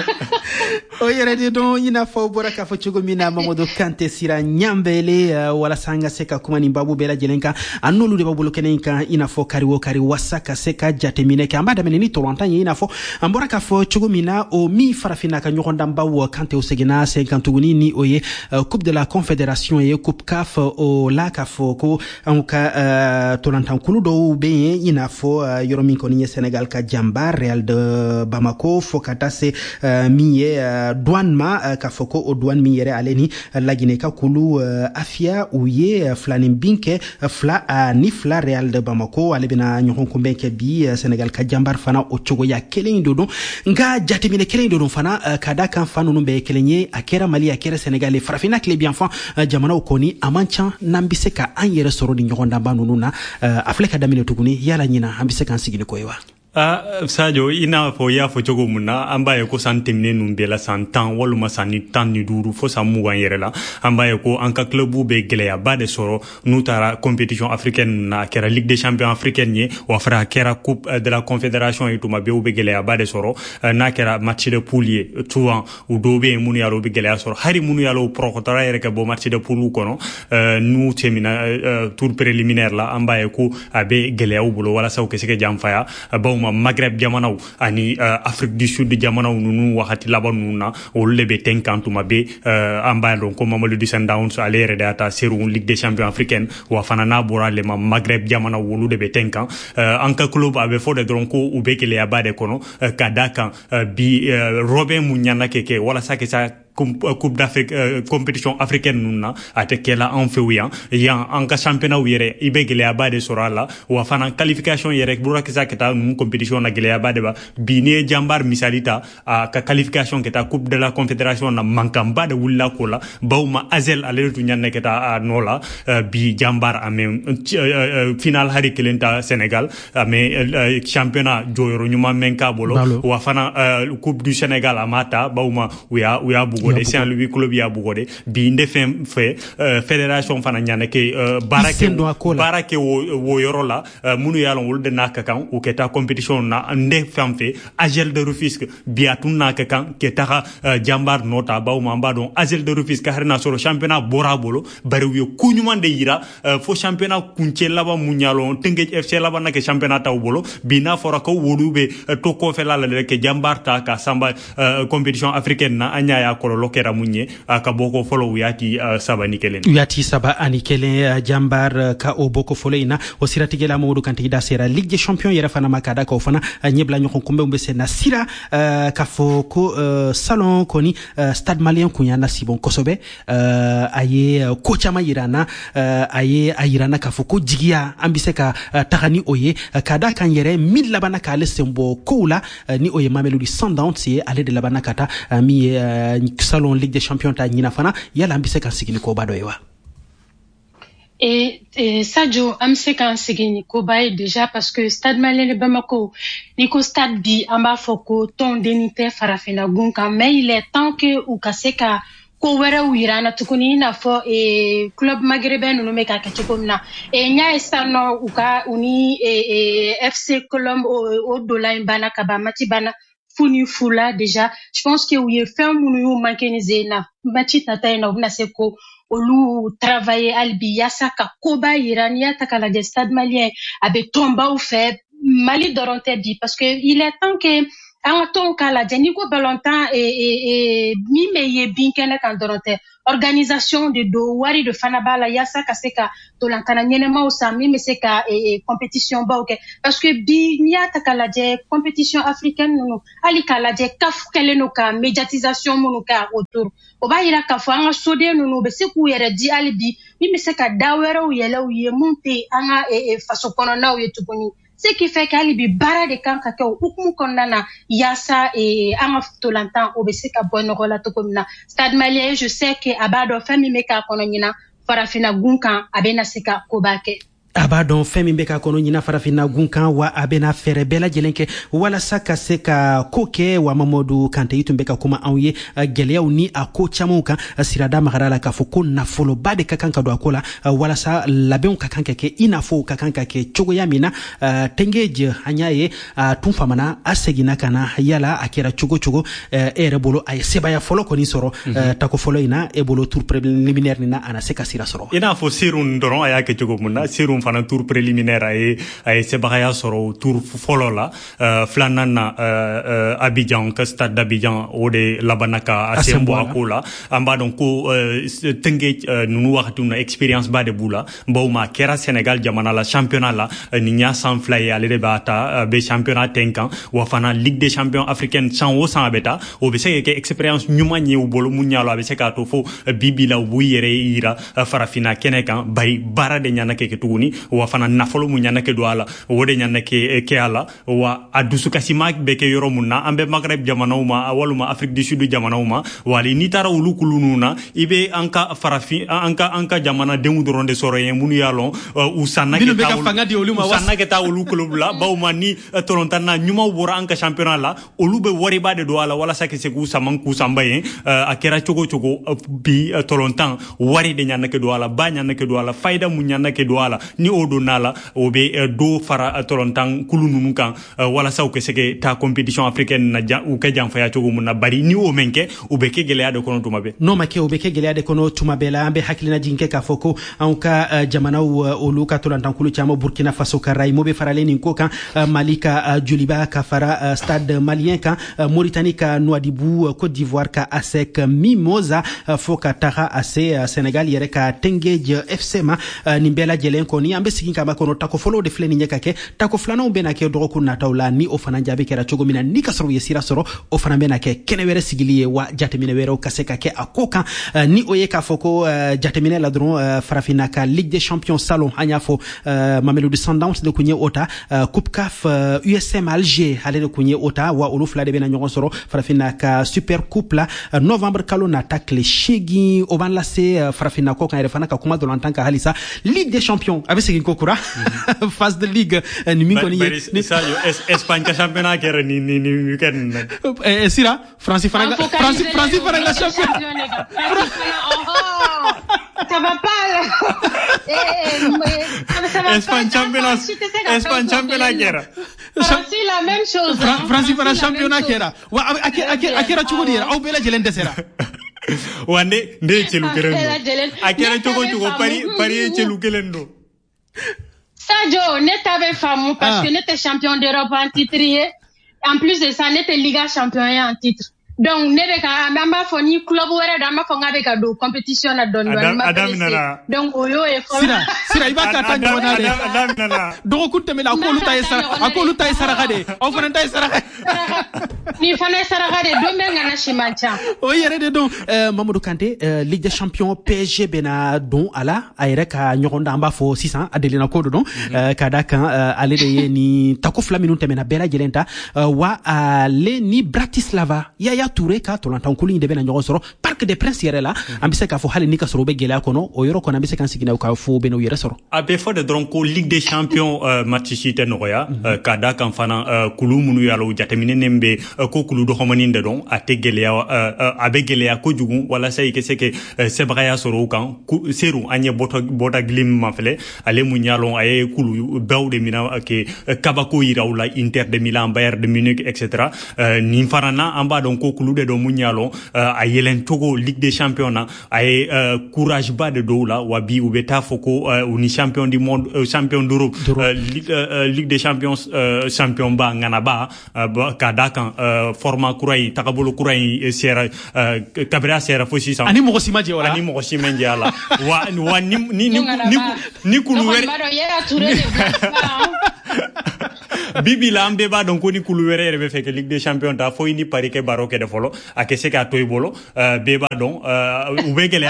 o yɛrɛ de dɔn i n'a fɔ bɔra k'a fɔ cogo min na Mamadu Kante sira ɲanbɛɛle walasa an ka se ka kuma nin babu bɛɛ lajɛlen kan an n'olu de b'a bolo kɛnɛ in kan i n'a fɔ kari o kari wasa ka se ka jateminɛ kɛ an b'a daminɛ ni tɔlɔntan ye i n'a fɔ an bɔra k'a fɔ cogo min na o min farafinna ka ɲɔgɔndanbaw Kantew seginna sen kan tuguni ni o ye coupe de la confédération ye coupe CAF o la k'a fɔ ko anw ka tɔlɔntankulu dɔw be yen i n'a fɔ yɔrɔ min kɔni ye Sénégal ka janba Real de Bamako fo ka taa se min ye douane ma k'a fɔ ko o douane min yɛrɛ ale ni Laginɛ ka kulu Afia u ye filanin bin kɛ ni fila Real de Bamako ale bena ɲɔgɔn kunbɛn kɛ bi Sénégal ka janbar fana o cogoya kelen do don nka jateminɛ kelen do don fana ka da kan fan ninnu bɛɛ kelen ye a kɛra Mali a kɛra Sénégal ye farafinna tile biyanfan jamanaw kɔni a man can n'an be se ka an yɛrɛ sɔrɔ ni ɲɔgɔndanba ninnu na a filɛ ka daminɛ tuguni yala ɲina an be se k'an sigi ni ko ye wa Sadio i n'a fɔ i y'a fɔ cogo mun na an b'a ye ko san tɛmɛnen ninnu bɛɛ la san 10 walima san 15 fo san 20 yɛrɛ la an b'a ye ko an ka clubw bɛ gɛlɛyaba de sɔrɔ n'u taara compétition africaine na a kɛra ligue des champions africaine ye wa fara a kɛra coupe de la confédération ye tuma bɛɛ u bɛ gɛlɛyaba de sɔrɔ n'a kɛra match de poule ye souvent u dɔw bɛ yen minnu y'a la u bɛ gɛlɛya sɔrɔ hali minnu y'a la u pɔrɔkɔtɔra yɛrɛ ka bɔ match de poule kɔnɔ n'u tɛmɛna tour préliminaire la an b'a ye ko a bɛ gɛlɛyaw bolo walasa u ka se ka janfaya baw ma Maghreb jamanaw ani Afrique du Sud jamanaw nunu wagati laban nunu na olu le be ten kan tuma be an b'a dɔn ko Mamelodi Sundowns ale yɛrɛ de y'a ta seru Ligue des champions africaine wa fana n'a bɔra le ma Maghreb jamanaw olu de be ten kan an ka club a bɛ fɔ de dɔrɔn ko u be gɛlɛyaba de kɔnɔ ka da kan bi Robin mun ɲana kɛ walasa ke sa coupe d'Afrique compétition africaine nuna ate kela an feu yan an ka championnat yɛrɛ i be gɛlɛyaba de sɔrɔ a la wa fana qualification yɛrɛ bura kisa ka taa nun compétition na gɛlɛyaba de ba bi ni jambar misali ta ka qualification ka taa coupe de la confédération na mankanba de wulila ko la baw ma Azel ale tun ɲanne ka taa no la bi jambar ame final hari kelen ta Sénégal ame championnat joyoro ɲuman men ka bolo wa fana coupe du Sénégal amata baw ma u ya bugo de Saint-Louis club ya bugode bi inde fem fe fédération fana ñane ke barake wo yoro la munu yalon wol de naka kan o keta compétition na inde fem fe Agel de Rufisque biatun naka kan ke taxa jambar nota baw ma mbadon Agel de Rufisque harina soro championnat bora bolo bari wi kuñuman de yira fo championnat kunce laba muñalo Teungueth FC laba na ke championnat taw bolo bi na fora ko wodube to ko fe la ke jambar ta ka samba compétition africaine na anya ya kolo kɔlɔlɔ kɛra mun ye ka bɔ ko fɔlɔ u yati saba ni kelen uyati saba ani kelen jambar ka o boko fɔlɔ ina o siratigɛ la Mamadou Kante da sera Ligue des Champions yɛrɛ fana ma kada ka o fana ɲɛbila ɲɔgɔn kunbɛnw bɛ se na sira ka fɔ ko salon kɔni Stade Malien kun y'a nasibon kosɛbɛ a ye ko caman yirana a yirana k'a fɔ ko jigiya an bɛ se ka taga ni o ye ka da kan yɛrɛ min labana k'ale sen bɔ kow la ni o ye Mamelodi Sundowns ye ale de labana ka taa min ye salon Ligue des Champions ta ɲina fana yala an bɛ se ka sigi ni koba dɔ ye wa Sadio an bɛ se k'an sigi ni koba ye déjà parce que Stade Malien de Bamako ni ko stade bi an b'a fɔ ko tɔn denni tɛ farafinna gun kan mais il est temps que u ka se ka ko wɛrɛw yira na tuguni i n'a fɔ club maghrébin ninnu bɛ ka kɛ cogo min na n y'a ye sisan nɔ u ni FC Colombe o dola in banna ka ban match banna fu ni fu la déjà je pense que u ye fɛn minnu y'u manqué ni zen na match nata in na u bɛna se ko olu travailler hali bi yaasa ka koba yira n'i y'a ta k'a lajɛ Stade Malien a bɛ tɔnbaw fɛ Mali dɔrɔn tɛ bi parce que il est temps que an ka tɔnw k'a lajɛ n'i ko ballontan min bɛ ye binkɛnɛ kan dɔrɔn tɛ organisation de do wari de fana b'a la yaasa ka se ka tolantana ɲɛnɛmaw san min bɛ se ka compétition baw kɛ parce que bi n'i y'a ta k'a lajɛ compétition africaine ninnu hali k'a lajɛ CAF kɛlen don ka médiatisation minnu kɛ autour o b'a yira k'a fɔ an ka soden ninnu u bɛ se k'u yɛrɛ di hali bi min bɛ se ka da wɛrɛw yɛlɛ u ye mun tɛ an ka faso kɔnɔnaw ye tuguni ce qui fait qu'hali bi baara de kan ka kɛ o hukumu kɔnɔna na yaasa an ka tolantan o bɛ se ka bɔ nɔgɔ la cogo min na Stade Malien je sais que a b'a dɔn fɛn min bɛ k'a kɔnɔ ɲina farafinna gun kan a bɛ na se ka koba kɛ a b'a dɔn fɛn min bɛ k'a kɔnɔ ɲina farafinna gun kan wa a bɛna fɛɛrɛ bɛɛ lajɛlen kɛ walasa ka se ka ko kɛ wa Mamadou Kante i tun bɛ ka kuma anw ye gɛlɛyaw ni a ko camanw kan sirada magara la k'a fɔ ko nafoloba de ka kan ka don a ko la walasa labɛnw ka kan ka kɛ i n'a fɔ ka kan ka kɛ cogoya min na Tengeje an y'a ye a tun famana a seginna ka na yala a kɛra cogo cogo e yɛrɛ bolo a ye sebaya fɔlɔ kɔni sɔrɔ tako fɔlɔ in na e bolo tour préliminaire nin na a na se ka sira sɔrɔ i n'a fɔ serun dɔrɔn a y'a kɛ cogo mun na serun fana tour préliminaire a ye sebagaya sɔrɔ tour fɔlɔ la filanan na Abidjan ka stade d'Abidjan o de labana ka a sen bɔ a ko la an b'a dɔn ko Tengeje ninnu wagati na expérience ba de b'u la bawo ma kɛra Sénégal jamana la championnat la nin y'a san fila ye ale de b'a ta bɛ championnat ten kan wa fana Ligue des champions africaine san o san a bɛ taa o bɛ se ka kɛ expérience ɲuman ye u bolo mun y'a la a bɛ se k'a to fo bibi la u b'u yɛrɛ yira farafinna kɛnɛ kan bari baara de ɲana kɛ tuguni wa fana nafolo mun ɲana kɛ don a la o de ɲana kɛ a la wa a dusukasima bɛ kɛ yɔrɔ mun na an bɛ Maghreb jamanaw ma walima Afrique du Sud jamanaw ma wali n'i taara olu kulu ninnu na i bɛ an ka farafin an ka jamanadenw dɔrɔn de sɔrɔ yen minnu y'a lɔn u sanna kɛ taa olu kolo la bawo ma ni tɔlɔntanna ɲumanw bɔra an ka championnat la olu bɛ wariba de don a la walasa ka se k'u saman k'u sanba yen a kɛra cogo cogo bi tɔlɔntan wari de ɲana kɛ don a la ba ɲana kɛ don a la fayida mun ɲana kɛ don a la ni o don n'a la o bɛ do fara tɔlɔntan kulu ninnu kan walasa u ka se ka taa compétition africaine na u ka janfaya cogo mun na bari ni o men kɛ u bɛ kɛ gɛlɛya de kɔnɔ tuma bɛɛ n'o ma kɛ u bɛ kɛ gɛlɛya de kɔnɔ tuma bɛɛ la an bɛ hakilina jigin kɛ k'a fɔ ko anw ka jamanaw olu ka tɔlɔntan kulu caman Burkina Faso ka Raimo bɛ faralen nin ko kan Mali ka joliba ka fara Stade Malien kan Mauritanie ka Nouadhibou Côte d'Ivoire ka ASEC Mimosa fo ka taga a se Sénégal yɛrɛ ka Tengeje FC ma nin bɛɛ lajɛlen kɔni an bɛ segin ka ba kɔnɔ tako fɔlɔw de filɛ nin ye ka kɛ tako filananw bɛna kɛ dɔgɔkun nataw la ni o fana jaabi kɛra cogo min na ni ka sɔrɔ u ye sira sɔrɔ o fana bɛna kɛ kɛnɛ wɛrɛ sigili ye wa jateminɛ wɛrɛw ka se ka kɛ a ko kan ni o ye k'a fɔ ko jateminɛ la dɔrɔn farafinna ka Ligue des champions salon an y'a fɔ Mamelodi Sundowns de kun ye o ta Coupe CAF USM Alger ale de kun ye o ta wa olu fila de bɛna ɲɔgɔn sɔrɔ farafinna ka Super Coupe la novembre kalo nata tile 8 o b'an lase farafinna ko kan yɛrɛ fana ka kuma dɔrɔn ka halisa Ligue des champions a bɛ segin ko kura phase de ligue ni min kɔni ye Espagne ka championnat kɛra ni weekend na sira France fana ka champion ça va pas Espagne championnat kɛra c'est la même chose France fana championnat kɛra wa a kɛra cogo di yɛrɛ aw bɛɛ lajɛlen dɛsɛra wa ne ye cɛlu kelen don a kɛra cogo Paris ye cɛlu kelen don Sadio ne t'avais faamu parce que ne t'es champion d'Europe en titre en plus de ça ne t'es Liga champion en titre Donc nebeka mamba foni club wera da ma fonga be ka do competition na don don ma donc oyo e fo sira ibaka tan jona de adamina do kunte mena akolu tay saragade o fona tay saragade ni fona saragade do menga na shimancha o yere de don Mamadou Kanté Ligue des Champions PSG bena don ala ayre ka nyogonda amba fo 600 adelina ko don kada kan ale de ni tako flaminu temena bela jelenta wa ale ni Bratislava Yaya Touré ka tolantan kuli de bena nyogo soro Parc des Princes yere la ambise ka fo hali ni ka soro be gela kono o yoro kono ambise kan sigina ka fo beno yere soro abe fo de dronko Ligue des Champions match chite noya kada kan fana kulu munu yalo jatemine nembe ko kulu do homaninde don ategelea abe gelea ko jugun wala say ke seke sebraya soro kan seru anye bota glim mafle ale munyalo ay kulu bawde mina ke kabako yirawla Inter de Milan Bayern de Munich etc ni farana amba don ko kulu de do munyalo ayelen togo Ligue des Champions na ay courage ba de doula wabi ubeta foko uni champion du monde champion d'Europe Ligue des Champions champion ba ngana ba kada kan format kurai takabolo kurai sera kabra sera fo 600 ani mo simaje wala ani mo simaje ala wa ni kulu were bibi la ambe ba donc ni kulu were rebe feke Ligue des Champions ta fo ni pari ke baroke de folo akese ka toy bolo be ba don ubegele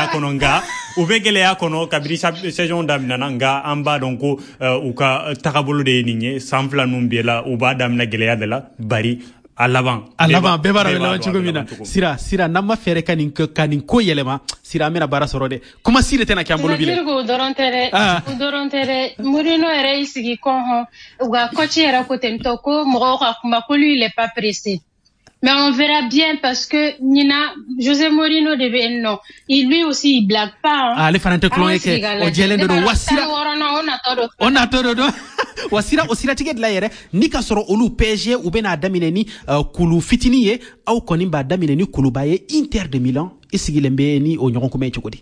akono kabiri saison damina nga amba donc uka takabolo de ninye samfla numbiela uba damna gele adela bari alaban bebara la chugumina sira namma fere kanin ko yelema sira mena bara sorode kuma sire tena kyambolo bile dirgo dorontere Mourinho ere isigi konho uga coach era ko tentoko mo ka kuma ko lui il est pas pressé. Mais on verra bien parce que Nina José Mourinho devait non lui aussi il blague pas hein. Le fanante clone ke o jelendo do wasira on a todo wasira osira ticket la yere ni ka soro olu PSG ou bena damine ni kulu fitini ye au konimba damine ni kulu baye Inter de Milan isigilembe ni o nyogon ko me chukudi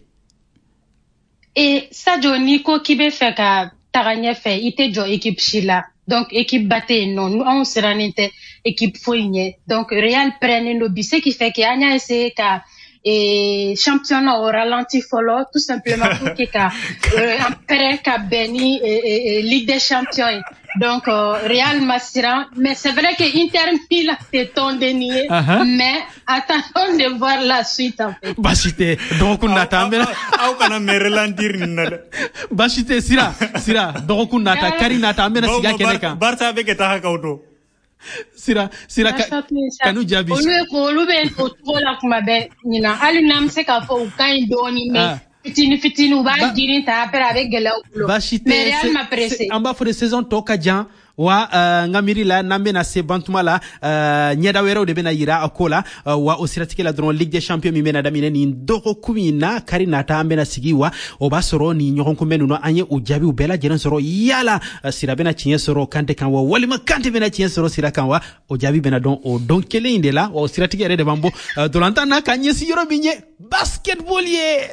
et Sadio Nico kibe fait ka taganya fait ite jo équipe chila donc équipe batte non nous on sera nite équipe foyne donc Real prenne no bise qui fait que anya essayer ka et championnat au ralenti follow tout simplement pour que après ka beni Ligue des Champions donc Real Massiran mais c'est vrai que Inter Milan c'est ton dénié mais attendons de voir la suite en fait bashite donc on attend au kana me ralentir ninna bashite sira donc on attend Karina tamena siga keneka Barça avec ta hakauto sira kanu jabi olu be to la kuma be nina alinam se ka fo kan doni me fitini ba girin ta après avec gela mais Real m'a pressé en bas for de saison toka jan wa ngamiri la nambe na se bantuma la nyeda wero de bena yira akola wa osiratike la dron Ligue des Champions mi mena damine ni ndoko kumina Karina ta ambe na sigiwa obasoro ni nyogon kumenu no anye ujabi ubela jeren soro yala sira bena chinye soro kante kan wa walima kante bena chinye soro sira kan wa ojabi bena don o don kele indela wa osiratike re de bambo dolanta na kanye si yoro binye basketball ye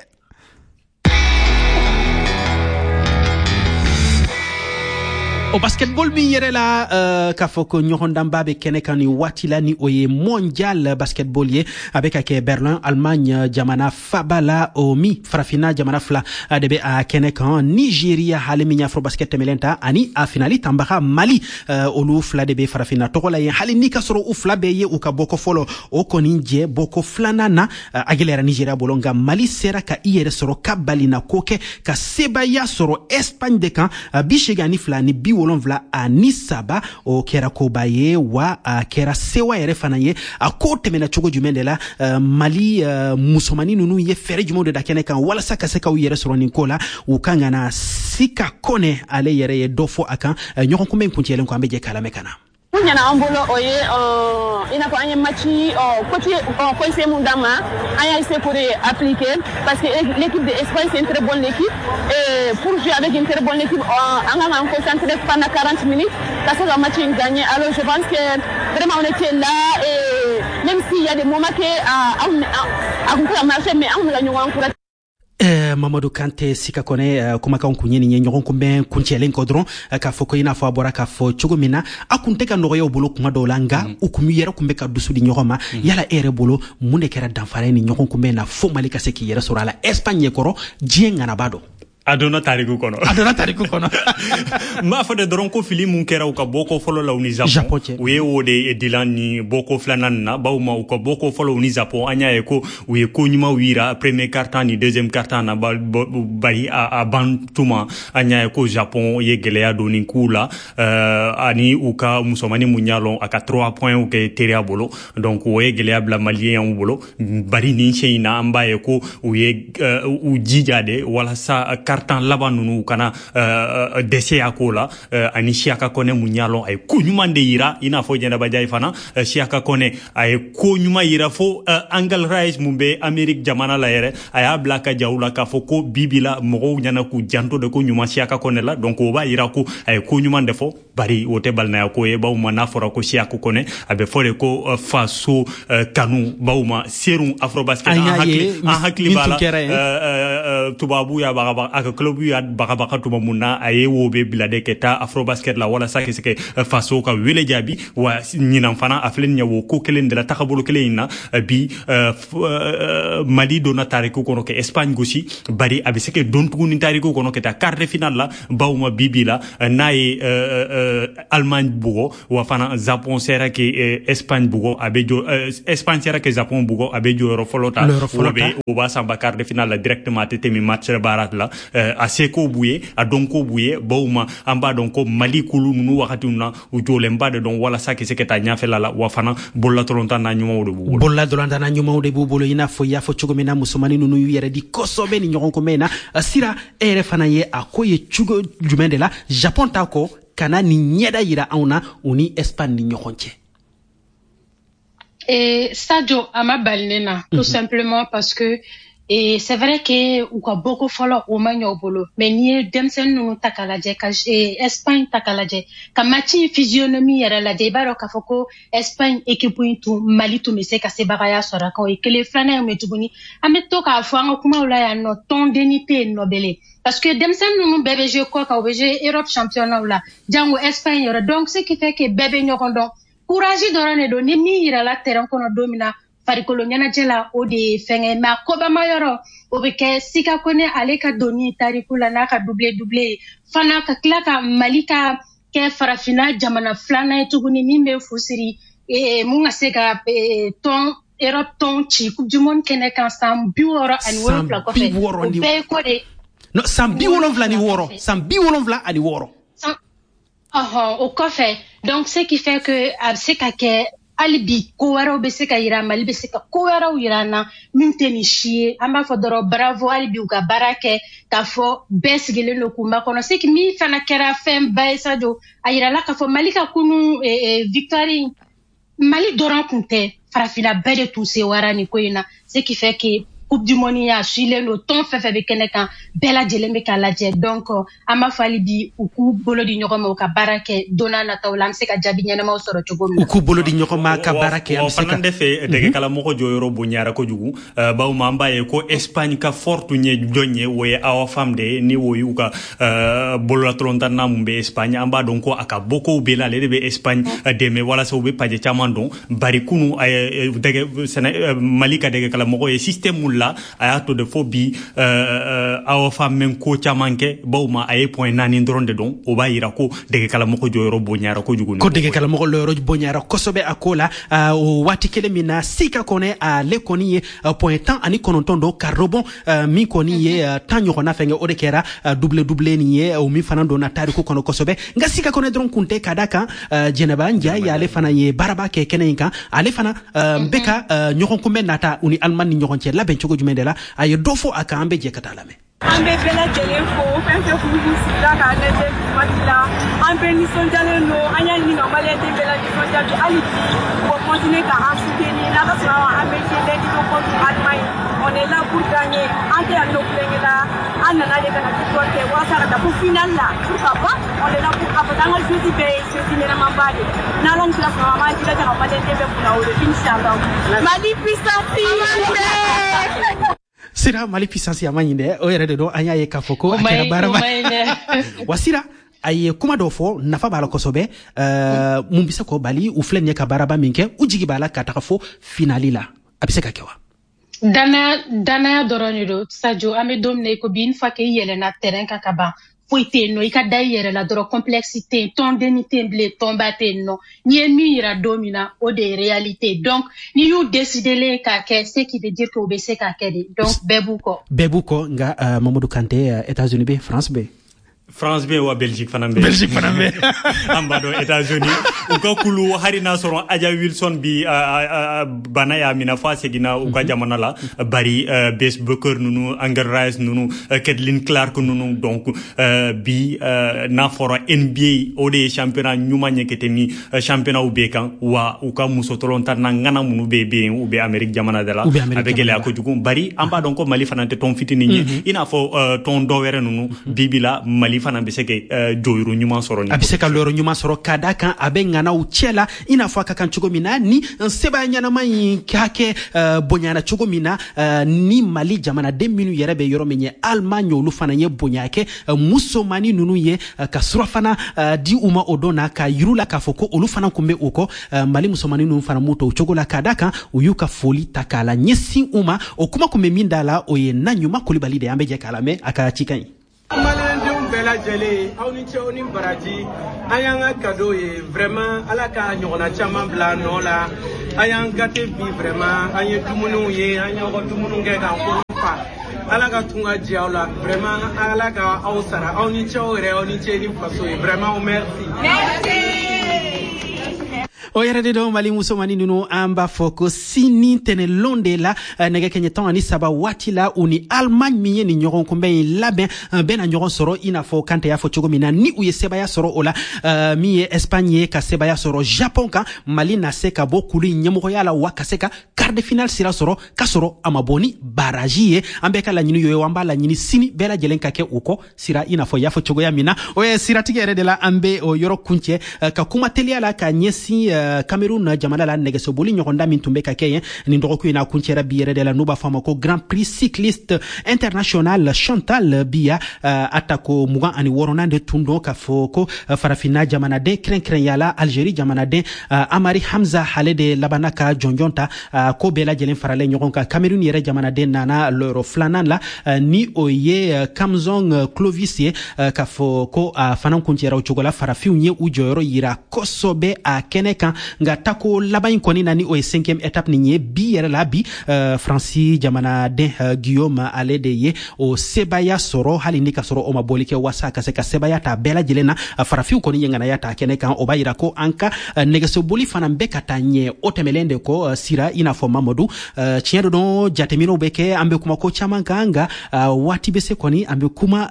au basketball mi yere la ka foko nyoronda mbabe kene kani watila ni oye mondial basketballier avec ake Berlin Allemagne jamana fabala omi frafina jamana fla debe a kene kan Nigeria halimi afro basket melenta ani a finali tambaka Mali olu fla debe frafina tokola ye hali ni kasoro u fla be ye u ka boko folo o koninje boko flana na agelera Nigeria bolonga Mali sera ka iyere soro kabali na koke ka sebaya soro Espagne de kan bishegani fla ni bi wolonvla a Nisaba o kera kobaye wa kera sewa yere fanaye a kote mena chogo jumendela Mali musomani nunu ye fere jumo de dakene kan wala saka seka u yere soro ninkola u kanga na sika kone ale yere ye dofo akan nyokon kumbe nkuntiele nko ambeje kala mekana Nyana ambolo oye ina ko anye matchi ko c'est mon dama aya essayer pour appliquer parce que l'équipe de Espagne c'est une très bonne équipe et pour jouer avec une très bonne équipe on a concentré pendant 40 minutes parce que le match est gagné alors je pense que vraiment on était là et même s'il y a des moments que on a marché mais on l'a encouragé. Mamadou Kante sika kone kuma kan kunyeni nye nyogon kumbe kunchelen kodron ka foko ina fo abora ka fo chugumina akunte ka noyo bolo kuma dolanga ukumi yera kumbe ka dusu di nyogoma yala ere bolo munde kera danfare ni nyogon kumbe na fo malika seki yera surala Espagne koro jienga na bado adona tariku kono ma fa de dronko fili mun kera u ka boko folo la uni Japon we o de dilan ni boko flanan na ba ma u ka boko folo uni Japon anya e ko we ko nyuma wira premier carton ni deuxième carton na bari a bantuma anya e ko Japon ye gelea do ni kula ani u ka musomani munyalo aka 3 points u ke teria bolo donc we gelea bla malien u bolo bari ni cheina amba e ko we u jijade wala sa carton labanunu kana dese akola ani shiaka kone munyalo ay kunyumande yira ina fo jenda bajay fana shiaka kone ay kunyuma yira fo angle rise mumbe Amerique jamana la yere ay blaka jawla ka fo ko bibila mo nyana ku janto de ko nyuma shiaka kone la donc o ba yira ko ay kunyumande fo bari wote balna ko e bawma nafora ko shiaka kone abe fore ko faso kanu bawma serum afrobasket en hakli bala tubabu ya baba aka club yu ad baka tuma munna aye wo be bilade keta afrobasket la wala sake sike faso ka wele jabi wa nyinam fana aflen nyawo ko kelen de la takabulu kelen na bi Mali dona tariku kono ke Espagne gosi bari abiseke don tuguni tariku kono ke ta quart de finale la bawma bibila nae Allemagne bugo wa fana Japon sera ke Espagne bugo abejo Espagne sera ke Japon bugo abejo ro folota o ba samba quart de finale directement temi match barat la aseko buye adonko buye bawma amba donko Mali kulu nunu wakati una ujole mbade don wala sake seketa nyafela la wafana bolla tolonta na nyuma wude bubulo bolla tolonta na nyuma wude bubulo ina fo ya fo chugomena musomani nunu yere di kosobe ni nyoronko mena sira ere fana ye akoye chugo jumende la Japon tako kana ni nyeda yira auna uni Espagne ni nyoronche Sadio amabalnena tout simplement parce que et c'est vrai que ou quoi beaucoup follow au manyo bolo mais ni demsen no takalaje ka Espagne takalaje ka match physionomie yara la debaro ka foko Espagne équipe into Mali to mese ka se bagaya sora ka e kele flana me tuguni ameto ka afwa kuma ula ya no ton denité nobele parce que demsen no bébé je ko ka obje Europe championnat la jango Espagne yara donc ce qui fait que bébé nyokondo courage dorane do ni mi ira la terrain kono domina farikolo nyana jela o de fenge ma koba mayoro obeke sika kone aleka doni tarikula na ka double fana ka klaka malika ke farafina jamana flana etuguni mimbe fusiri munga seka ton Europe ton chi coupe du monde kene kan sam biworo ani woro pla ko fe be ko de no sam biwolo vla ni woro sam biwolo vla ani woro au café donc ce qui fait que seka ke alibi ko waro be se ka yira Mali be se ka ko waro yira na minteni chie amba fodoro bravo alibi uga barake ka fo besgele no kuma kono se ki mi fana kera fem bay Sadio ayira la ka fo Mali ka kunu victoire Mali doran kunte farafina bede tout se warani ko ina ce qui fait que coupe du monde ya chile no ton fefe be keneka bela jelembe kala je donc ama fali bi uku bolo di nyoko ma ka barake donana tawlam se ka jabi nyana ma soro chogomi uku bolo di nyoko ma ka barake am se ka defe de kala moko joyoro bo nyara ko jugu ba ma mbaye ko Espagne ka fortu nye donye woye awa famde ni woyu ka bolo la tronta na mbe Espagne amba donc aka boko bela le be Espagne de me wala so be paje chamandon bari kunu de Malika de kala moko e système ayato de phobie awa femme ko chamanke bawma ay point nani ndronde don o ba yira ko de kala moko joyro bonyara ko jugun ko de kala moko loro bonyara ko sobe akola o wati kele mina sika kone a le koni point temps ani kononton do karobon mi koni ye tanyo kona fenge o de kera double ni ye o mi fanando na tariku kono ko sobe nga sika kone dron kunte kadaka jeneba nja ya le fana ye baraba ke kenenka ale fana beka nyokon ko menata uni alman ni nyokon che la bencho jumendela ay dofo akambe je katalame ambe bela jelefo fenfe kubu sida ka leje matila ambe ni sonjale no anya ni no malete bela di sonjale alibi pour continuer ka asuteni na ka sawa ambe je di ko contre Allemagne on est là pour gagner ante à nos plengela anana de kana tutote wasa ka pour finale là pourquoi pas on est là pour apatanga juti be juti na mambade na lan kila sawa ma kila ka malete be kuna o inshallah Mali puissance Sira Mali puissance ya manyinde o yere de do anya ye kafoko akera baraba wasira ay kuma do fo nafa bala kosobe mun bisa ko bali u flenye ka baraba minke u jigi bala ka takafo finali la abise ka kewa dana doroni do Sadio ame domne ko bin fa ke yele na terrain ka kaba foite no ikada yere la doro complexité ton denité blé tombate no ni ennemi ira domina o de réalité donc ni you décider les ka ke ce qui veut dire que obese ka ke donc bebuko nga Mamadou Kanté États-Unis be France be wa Belgique fanambe ambado États-Unis uka kulu harina soron Aja Wilson bi bana ya mina fa segina uka jamana la bari Bess Booker nunu Angel Rice nunu Caitlin Clark nunu donc bi na foro NBA ode championnat nyuma nyeketeni championnat ubeka wa uka musotolon tan ngana munu be ube Amerique jamana de la abegele akojugo bari amba donc Mali fanante ton fitini ina fo ton dowere nunu bibila Mali fana biseke joyru nyuma soro ni abiseka loro nyuma soro kadaka abengana uchela ina fo kan chugomina ni seba nyana mai kake bonyana chugomina ni Mali jamana de minu yerebe yoro menye Allemagne lu fana ye bonyake musomani nunu ye ka sura fana di uma odona ka yurula ka foko olu fana kumbe uko Mali musomani nunu fana muto chogola kadaka uyuka foli takala nyesi uma okuma kumemindala oye nanyuma kulibali de ambeje kalame aka chikai Bella Jelly, Aunichoni Barati, Ayanga Kadoye, vraiment, à la Cagnola, Chaman Blanola, Ayang Gate bi vraiment, Aye Tumunuye, Ayan Tumununga, Alaga Tunga Diaola, vraiment, Alaga Ausara, Aunicho, Reoniche, Faso, vraiment, merci. Oyere do Mali musomani nunu amba foko sini tene londe la nege kenye ton ani saba wati la uni Allemagne miye ni nyoron kumbe laben ben a nyoron soro ina fo kante ya fo chogomina ni uye seba ya soro ola miye Espagne ka seba ya soro Japon ka Mali na seka bokuli nyemoko ya la wakaseka quart de finale sira soro kasoro amaboni baraji ambeka la nyini yoyo wamba la nyini sini bela jelenka ke uko sira ina fo ya fo chogo ya mina oye sira tigere de la ambe o yoro kunche ka kuma telia la ka nyesi Cameroun jamana la negeso boli nyokonda min tumbe kake ni ndoko ina kunchera biere de la nuba fama ko Grand Prix cycliste international Chantal Biya atako muga ani worona de tundo ka foko farafina jamana de kren yala Algérie jamana de Amari Hamza Halede labanaka jonjonta ko bela jelen farale nyokonka Cameroun yere jamana de nana loro flanan la ni oye Kamzong Clovis ka foko fanan kunchera uchogola farafiu nye ujoro yira kosobe a keneka nga tako labayin koni nani o 5e étape ni nye bi yere la bi Francis jamana de Guillaume Alede ye o sebaya soro hali nika soro o mabolike wasa kaseka sebaya ta bela jelena farafiu koni yengana yata keneka o bayira ko anka negeso boli fana mbeka tanye otemelende ko sira ina fo Mamadou chiendo don jatemino beke ambe kuma ko chamanga anga wati bese koni ambe kuma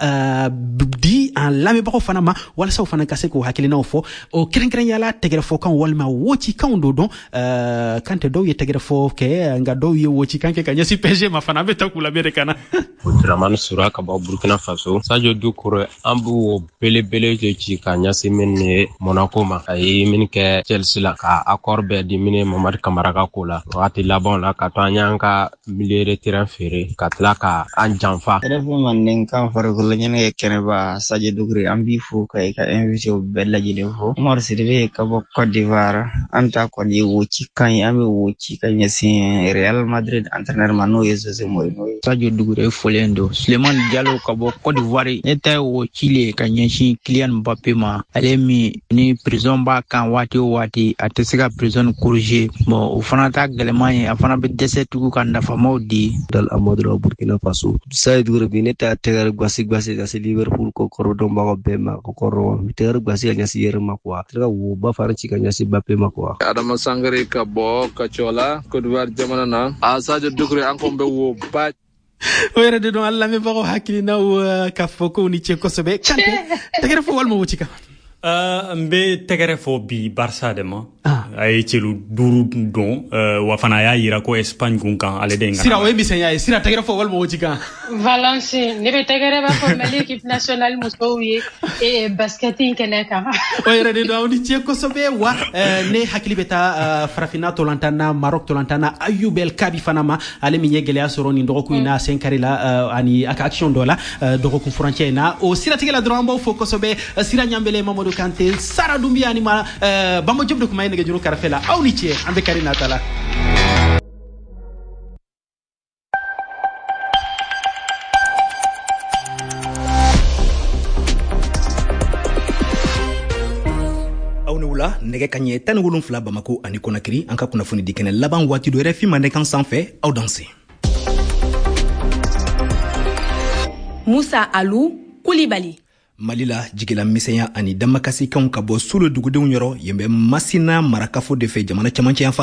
di an lame bako fana ma wala sa fana kaseko hakilina ofo o kren yala tegere fo kan walma wochi kan do don kante do ye tegere fo ke nga do ye wochi kan ke kanya si PG ma fana beta kula bere kana Draman sura ka ba Burkina Faso Sadio Doucouré ambu bele je ci kanya simene Monaco ma ay min ke Chelsea la ka accord be di mine Mamad Camara ka kula wati la bon la ka tanyanga milieu de terrain ferré ka tlaka an janfa refu man nen kan farko la nyene kene ba Sadio Doucouré ambi fu kay ka invité bella jide fo Omar Sidibé ka bo Côte d'Ivoire anta ko ni wuci kan ami wuci kan yasi Real Madrid entraîneur Manu José Mourinho Sadio Doucouré folendo Suleiman Diallo ka bo Côte d'Ivoire neta wo Chile ka nyeshi Kylian Mbappé ma alemi ni prison ba kan wati atesika prison corriger bon o fana ta galemagne afana be dese tugu kan dafa modi dal Amadou Burkina Faso Sadio Doucouré bi neta tegar gwasi asi Liverpool ko korodo ba bema ko koro tegar gwasi nyasi yerma kwa tegar wo ba faranci ka nyasi Mbappé ma kwa Adama Sangare ka bo ka chola Côte d'Ivoire jamana na Sadio Doucouré ankombe wo ba oyere de don Allah me bako hakilina o ka foko ni che kosobe kante tegere fo walmo wucika mbe tegere fo bi Barça de ma ay celu duru don wa fana ya yira ko Espagne gunkan ale de ngana sira o emisenya sira tagera fo wal mo jika Valence ne be tagera ba ko l'équipe nationale musowi e basketing keneka o yere de do ni ci ko sobe wa ne hakili beta farafina tolantana Maroc tolantana Ayoubel Kabi fanama ale mi yegele asoro ni ndoko ina senkarila ani aka action dola doko ku frontière na o sira tigela drambo fo ko sobe sira nyambele Mamadou Kanté Sara Doumbia ani ma bamba job de ko may nege juro karafela awni ci ambe Karina Tala nɛgɛ ka ɲɛ 17 Bamako ani Konakiri an ka kunnafoni di kɛnɛ laban waati do RFI Mandekan sanfɛ aw danse Musa Alou Koulibaly Malila jigila misɛnya ani damakasi kanw ka bɔ Sulu dugudenw yɔrɔ yen bɛ Masina marakafo de fɛ jamana camancɛ yan